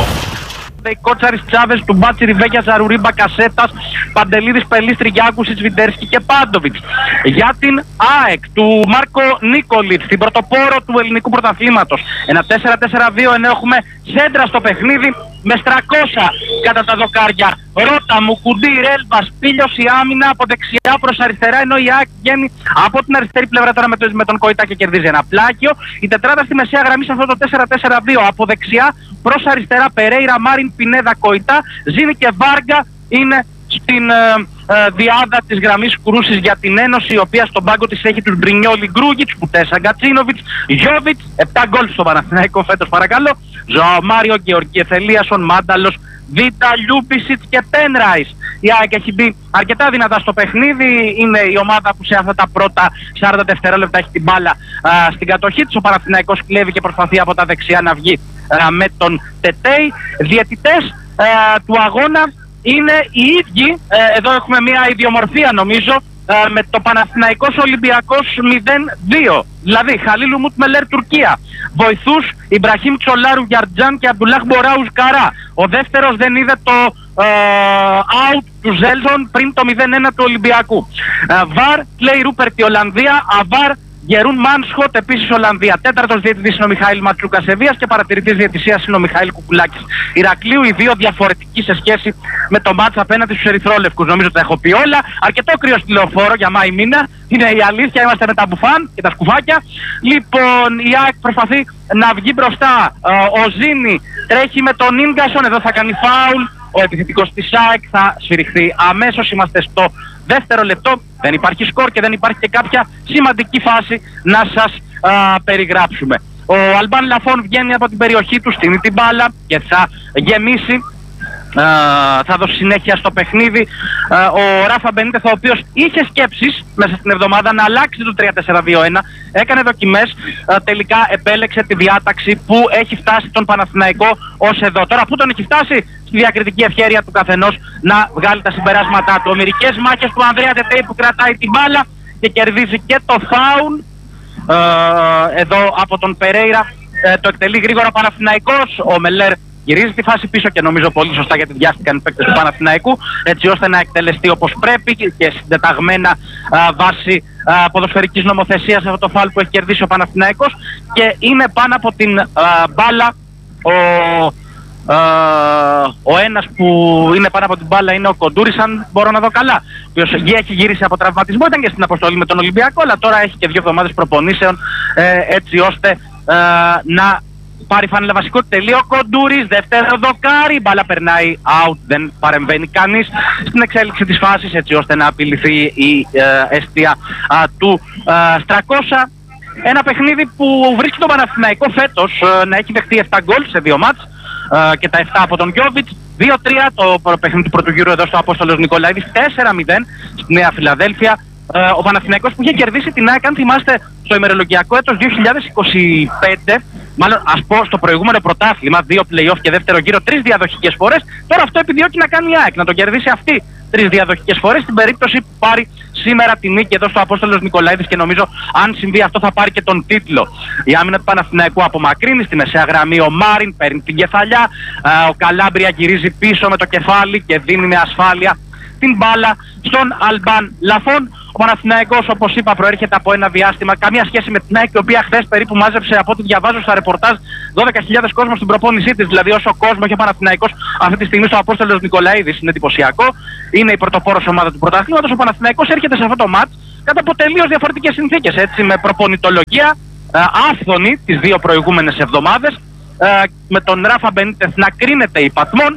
Οι Κότσαρης Τσάβες, του Μπάτσι Ριβέγια, Ζαρουρίμπα, Κασέτας, Παντελίδης, Πελίστρη, Γιάκουσιτς, Βιντέρσκι και Πάντοβιτς. Για την ΑΕΚ του Μάρκο Νίκολιτς, την πρωτοπόρο του ελληνικού πρωταθλήματος. Ένα τέσσερα τέσσερα δύο, ενώ έχουμε σέντρα στο παιχνίδι με στρακόσια κατά τα δοκάρια. Ρώτα, Μουκουντή, Ρέλβα, Πίλιος η άμυνα από δεξιά προς αριστερά, ενώ η ΑΕΚ βγαίνει από την αριστερή πλευρά τώρα με, το, με τον Κοϊτά και κερδίζει ένα πλάκιο. Η τετράδα στη μεσαία γραμμή σε αυτό το τέσσερα τέσσερα δύο από δεξιά προς αριστερά, Περέιρα, Μάριν, Πινέδα, Κοϊτά, Ζήνη και Βάργα είναι στην ε, ε, διάδα της γραμμής κρούσης για την Ένωση, η οποία στον πάγκο της έχει τους Μπρινιόλι, Γκρούγιτς, Κουτέσα, Γκατσίνοβιτς, Γιώβιτς, επτά γκολ στο Παναθηναϊκό φέτος παρακαλώ, Ζωάο Μάριο, Γεωργίε Θελίασον, Μάνταλος, Βίτα, Λιούπισιτς και Πένραις. Η ΑΕΚ έχει μπει αρκετά δυνατά στο παιχνίδι. Είναι η ομάδα που σε αυτά τα πρώτα σαράντα δευτερόλεπτα έχει την μπάλα α, στην κατοχή της. Ο Παναθηναϊκός κλέβει και προσπαθεί από τα δεξιά να βγει α, με τον Τετέι. Διαιτητές α, του αγώνα είναι οι ίδιοι. Ε, εδώ έχουμε μια ιδιομορφία νομίζω ε, με το Παναθηναϊκός Ολυμπιακός μηδέν δύο. Δηλαδή Χαλίλου Μουτ Μελέρ Τουρκία. Βοηθούς Ιμπραχήμ Τσολάρου Γιαρτζάν και Αμπτουλάχ Μποράους Καρά. Ο δεύτερος δεν είδε το ε, out του Ζέλζον πριν το μηδέν ένα του Ολυμπιακού. Ε, Βαρ Κλέι Ρούπερτ η Ολλανδία. Αβάρ Γερούν Μάνσχοτ, επίσης Ολλανδία. Τέταρτος διαιτητής είναι ο Μιχαήλ Ματσούκα Σεβίας και παρατηρητής διαιτησίας είναι ο Μιχαήλ Κουκουλάκης Ηρακλείου. Οι δύο διαφορετικοί σε σχέση με το μάτς απέναντι στους ερυθρόλευκους. Νομίζω τα έχω πει όλα. Αρκετό κρύο στη Λεωφόρο για Μάη μήνα. Είναι η αλήθεια, είμαστε με τα μπουφάν και τα σκουφάκια. Λοιπόν, η ΑΕΚ προσπαθεί να βγει μπροστά. Ο Ζήνη τρέχει με τον Ίνγκασον, εδώ θα κάνει φάουλ. Ο επιθετικός της ΑΕΚ θα σφυριχθεί αμέσως. Είμαστε στο δεύτερο λεπτό. Δεν υπάρχει σκορ και δεν υπάρχει και κάποια σημαντική φάση να σας α, περιγράψουμε. Ο Αλμπάν Λαφών βγαίνει από την περιοχή του, στείνει την μπάλα και θα γεμίσει. Uh, θα δώσει συνέχεια στο παιχνίδι. Uh, ο Ράφα Μπενίτεθ, ο οποίος είχε σκέψεις μέσα στην εβδομάδα να αλλάξει το τρία τέσσερα δύο ένα, έκανε δοκιμές, uh, τελικά επέλεξε τη διάταξη που έχει φτάσει τον Παναθηναϊκό ως εδώ. Τώρα που τον έχει φτάσει, στη διακριτική ευχέρεια του καθενός να βγάλει τα συμπεράσματά του. Ομηρικές μάχες του Ανδρέα Τετέι που κρατάει την μπάλα και κερδίζει και το φάουλ uh, εδώ από τον Περέιρα. Uh, το εκτελεί γρήγορα ο Παναθηναϊκός. Ο Μελέρ γυρίζει τη φάση πίσω και νομίζω πολύ σωστά, γιατί βιάστηκαν οι παίκτες του Παναθηναϊκού, έτσι ώστε να εκτελεστεί όπως πρέπει και συντεταγμένα α, βάσει α, ποδοσφαιρικής νομοθεσίας αυτό το φάουλ που έχει κερδίσει ο Παναθηναϊκός. Και είναι πάνω από την α, μπάλα ο, α, ο ένας που είναι πάνω από την μπάλα είναι ο Κοντούρης, αν μπορώ να δω καλά, ο οποίος έχει γυρίσει από τραυματισμό, ήταν και στην αποστολή με τον Ολυμπιακό, αλλά τώρα έχει και δύο εβδομάδες προπονήσεων ε, έτσι ώστε ε, να πάρει φάνελα βασικό. Τελείο Κοντούρης, δεύτερο δοκάρι, μπάλα περνάει out, δεν παρεμβαίνει κανείς στην εξέλιξη της φάσης, έτσι ώστε να απειληθεί η ε, αιστεία α, του ε, Στρακόσα. Ένα παιχνίδι που βρίσκει τον Παναθηναϊκό φέτος ε, να έχει δεχτεί επτά γκολ σε δύο μάτς ε, και τα επτά από τον Γιώβιτς. δύο τρία το παιχνίδι του πρώτου γύρου εδώ στο Απόστολος Νικολαίδης, τέσσερα μηδέν στη Νέα Φιλαδέλφια. Ε, ο Παναθηναϊκός που είχε κερδίσει την ΑΕΚ, αν θυμάστε, στο ημερολογιακό έτος δύο χιλιάδες είκοσι πέντε, μάλλον ας πω στο προηγούμενο πρωτάθλημα, δύο play-off και δεύτερο γύρο, τρεις διαδοχικές φορές. Τώρα αυτό επιδιώκει να κάνει η ΑΕΚ, να το κερδίσει αυτή τρεις διαδοχικές φορές, στην περίπτωση που πάρει σήμερα τη νίκη εδώ στο Απόστολος Νικολαίδης, και νομίζω αν συμβεί αυτό θα πάρει και τον τίτλο. Η άμυνα του Παναθηναϊκού απομακρύνει στη μεσαία γραμμή, ο Μάριν παίρνει την κεφαλιά, ο Καλάμπρια γυρίζει πίσω με το κεφάλι και δίνει με ασφάλεια την μπάλα στον Αλμπάν Λαφόν. Ο Παναθηναϊκός, όπως είπα, προέρχεται από ένα διάστημα καμία σχέση με την ΑΕΚ, η οποία χθες περίπου μάζεψε, από ό,τι διαβάζω στα ρεπορτάζ, δώδεκα χιλιάδες κόσμο στην προπόνησή της. Δηλαδή, όσο κόσμο έχει ο Παναθηναϊκός αυτή τη στιγμή στο Απόστολος Νικολαίδης, είναι εντυπωσιακό. Είναι η πρωτοπόρος ομάδα του πρωταθλήματος. Ο Παναθηναϊκός έρχεται σε αυτό το μάτς κατά από τελείως διαφορετικές συνθήκες. Έτσι, με προπονητολογία ε, άφθονη τις δύο προηγούμενες εβδομάδες, ε, με τον Ράφα Μπενίτεθ να κρίνεται υπατμόν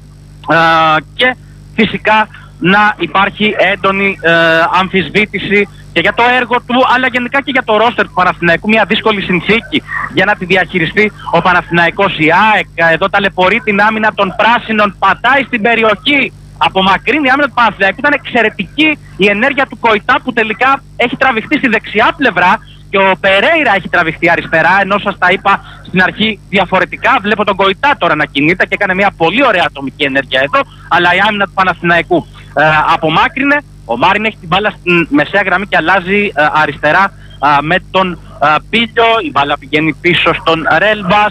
ε, και φυσικά να υπάρχει έντονη ε, αμφισβήτηση και για το έργο του, αλλά γενικά και για το ρόστερ του Παναθηναϊκού. Μια δύσκολη συνθήκη για να τη διαχειριστεί ο Παναθηναϊκός. Η ΑΕΚ εδώ ταλαιπωρεί την άμυνα των πράσινων, πατάει στην περιοχή, απομακρύνει η άμυνα του Παναθηναϊκού. Ήταν εξαιρετική η ενέργεια του Κοϊτά, που τελικά έχει τραβηχτεί στη δεξιά πλευρά, και ο Περέιρα έχει τραβηχτεί αριστερά, ενώ σας τα είπα στην αρχή διαφορετικά. Βλέπω τον Κοϊτά τώρα να κινείται και έκανε μια πολύ ωραία ατομική ενέργεια εδώ, αλλά η άμυνα του Παναθηναϊκού ε, απομάκρυνε. Ο Μάριν έχει την μπάλα στην μεσαία γραμμή και αλλάζει ε, αριστερά ε, με τον ε, Πίλιο. Η μπάλα πηγαίνει πίσω στον Ρέλβας.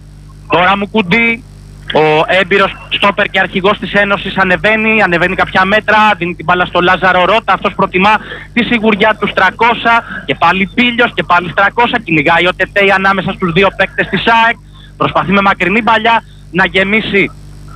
Τώρα Μουκουντή, ο έμπειρος στόπερ και αρχηγός της Ένωσης, ανεβαίνει, ανεβαίνει κάποια μέτρα, δίνει την μπάλα στο Λάζαρο Ρώτα. Αυτός προτιμά τη σιγουριά του Στρακώσα, και πάλι Πίλιος και πάλι Στρακώσα. Κυνηγάει ο Τετέι ανάμεσα στους δύο παίκτες της ΑΕΚ. Προσπαθεί με μακρινή παλιά να γεμίσει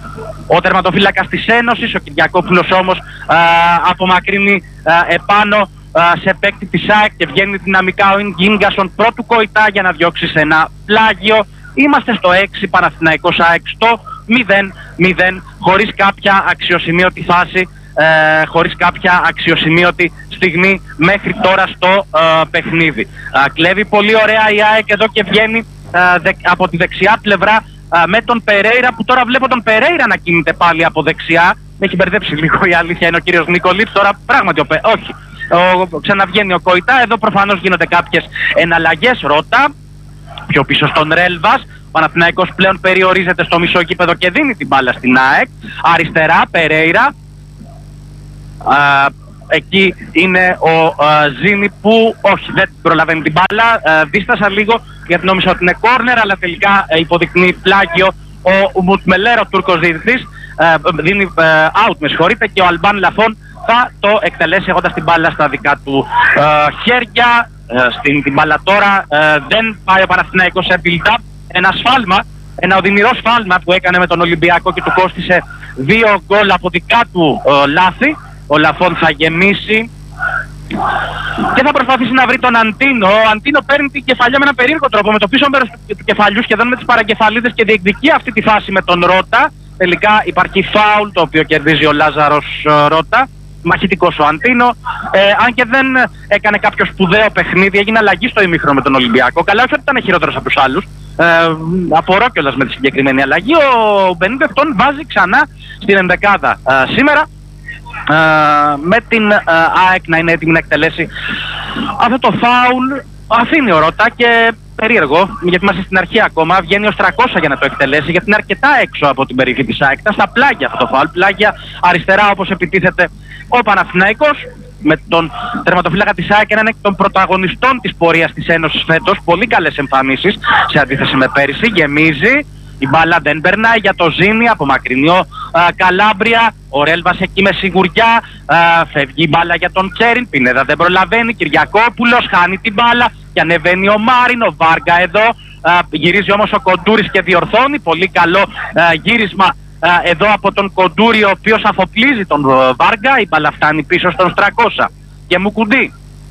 ο τερματοφύλακας της Ένωσης. Ο Κυριακόπουλος όμως α, απομακρύνει α, επάνω α, σε παίκτη της ΑΕΚ και βγαίνει δυναμικά ο Ινγκίνγκασον πρώτου Κοϊτά για να διώξει σε ένα πλάγιο. Είμαστε στο έξι, Παναθηναϊκός ΑΕΚ στο μηδέν μηδέν, χωρίς κάποια αξιοσημείωτη φάση, ε, χωρίς κάποια αξιοσημείωτη στιγμή μέχρι τώρα στο ε, παιχνίδι. Ε, κλέβει πολύ ωραία η ΑΕΚ εδώ και βγαίνει ε, δε, από τη δεξιά πλευρά ε, με τον Περέιρα, που τώρα βλέπω τον Περέιρα να κινείται πάλι από δεξιά. Με έχει μπερδέψει λίγο, η αλήθεια είναι ο κύριος Νικολίτς. Τώρα πράγματι ο Πε... όχι, ο, ξαναβγαίνει ο Κοϊτά. Εδώ προφανώς γίνονται κάποιες εναλλαγές. Ρώτα πιο πίσω στον Ρέλβας. Ο Παναθηναϊκός πλέον περιορίζεται στο μισό γήπεδο και δίνει την μπάλα στην ΑΕΚ. Αριστερά Περέιρα. Α, εκεί είναι ο α, Ζήνη που όχι, δεν προλαβαίνει την μπάλα. Α, δίστασα λίγο γιατί νόμιζα ότι είναι κόρνερ, αλλά τελικά α, υποδεικνύει πλάγιο ο Μουτμελέρο, ο Τούρκος διαιτητής. Δίνει α, out, με συγχωρείτε, και ο Αλμπάν Λαφόν θα το εκτελέσει έχοντας την μπάλα στα δικά του α, χέρια. Στην την μπάλα τώρα ε, δεν πάει ο Παναθηναϊκός σε build-up. Ένα σφάλμα, ένα οδυνηρό σφάλμα που έκανε με τον Ολυμπιακό και του κόστισε δύο γκολ από δικά του ε, λάθη. Ο Λαφόν θα γεμίσει και θα προσπαθήσει να βρει τον Αντίνο. Ο Αντίνο παίρνει την κεφαλιά με ένα περίεργο τρόπο, με το πίσω μέρος του κεφαλιού, σχεδόν με τις παρακεφαλίδες, και διεκδικεί αυτή τη φάση με τον Ρώτα. Τελικά υπάρχει φάουλ, το οποίο κερδίζει ο Λάζαρος ε, Ρώτα. Μαχητικός ο Αντίνο, ε, αν και δεν έκανε κάποιο σπουδαίο παιχνίδι, έγινε αλλαγή στο ημίχρονο με τον Ολυμπιακό. Καλά, όχι ότι ήταν χειρότερος από τους άλλους. Ε, απορώ κιόλας με τη συγκεκριμένη αλλαγή. Ο Μπενίτεθ τον βάζει ξανά στην ενδεκάδα ε, σήμερα, ε, με την ε, ΑΕΚ να είναι έτοιμη να εκτελέσει αυτό το φάουλ. Αφήνει ο Ρώτα και περίεργο, γιατί είμαστε στην αρχή ακόμα. Βγαίνει ο Στρακώσα για να το εκτελέσει, γιατί είναι αρκετά έξω από την περιοχή της ΑΕΚ. Στα πλάγια αυτό το φάουλ, πλάγια αριστερά, όπως επιτίθεται ο Παναθηναϊκός, με τον τερματοφύλακα της ΑΕΚ, έναν εκ των πρωταγωνιστών της πορείας της Ένωσης φέτος. Πολύ καλές εμφανίσεις σε αντίθεση με πέρυσι. Γεμίζει, η μπάλα δεν περνάει για το Ζήνη, απομακρυνεί ο Καλάμπρια. Ο Ρέλβας εκεί με σιγουριά, α, φεύγει η μπάλα για τον Τσέριν. Πινέδα δεν προλαβαίνει, Κυριακόπουλος χάνει την μπάλα και ανεβαίνει ο Μάριν. Ο Βάργα εδώ, α, γυρίζει όμως ο Κοντούρης και διορθώνει. Πολύ καλό α, γύρισμα α, εδώ από τον Κοντούρη, ο οποίος αφοπλίζει τον Βάργα. Η μπάλα φτάνει πίσω στον Στρακώσα και Μουκουντή.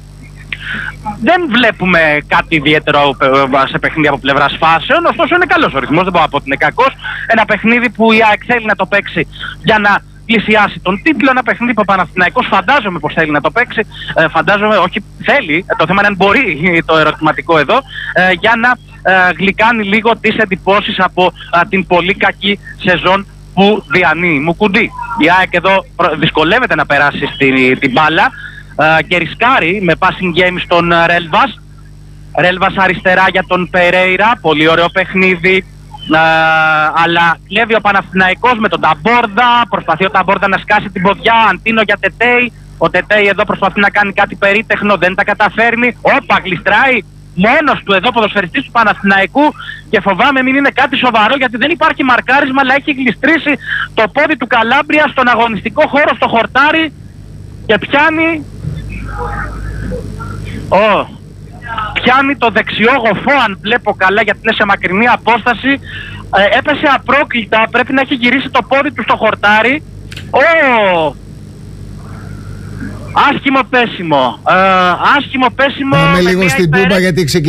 Δεν βλέπουμε κάτι ιδιαίτερο σε παιχνίδι από πλευράς φάσεων, ωστόσο είναι καλός ο ρυθμός, δεν μπορώ να πω ότι είναι κακός. Ένα παιχνίδι που η ΑΕΚ θέλει να το παίξει για να πλησιάσει τον τίτλο. Ένα παιχνίδι που ο Παναθηναϊκός φαντάζομαι πως θέλει να το παίξει. Ε, φαντάζομαι, όχι θέλει, το θέμα είναι αν μπορεί, το ερωτηματικό εδώ, ε, για να ε, γλυκάνει λίγο τις εντυπώσεις από ε, την πολύ κακή σεζόν που διανύει. Μουκουντή. Η ΑΕΚ εδώ δυσκολεύεται να περάσει στην, την μπάλα ε, και ρισκάρει με passing game στον Ρέλβας. Ρέλβας αριστερά για τον Περέιρα, πολύ ωραίο παιχνίδι. Ε, αλλά κλέβει ο Παναθηναϊκός με τον Ταμπόρδα, προσπαθεί ο Ταμπόρδα να σκάσει την ποδιά, Αντίνο για Τετέι. Ο Τετέι εδώ προσπαθεί να κάνει κάτι περίτεχνο, δεν τα καταφέρνει. Όπα, γλιστράει μόνος του εδώ ποδοσφαιριστής του Παναθηναϊκού και φοβάμαι μην είναι κάτι σοβαρό, γιατί δεν υπάρχει μαρκάρισμα, αλλά έχει γλιστρήσει το πόδι του Καλάμπρια στον αγωνιστικό χώρο, στο χορτάρι, και πιάνει oh. πιάνει το δεξιό γοφό, αν βλέπω καλά, γιατί είναι σε μακρινή απόσταση. ε, έπεσε απρόκλητα, πρέπει να έχει γυρίσει το πόδι του στο χορτάρι. oh. Άσχημο πέσιμο. Ε, άσχημο πέσιμο. Πάμε λίγο στην Τούμπα, γιατί ξεκινάει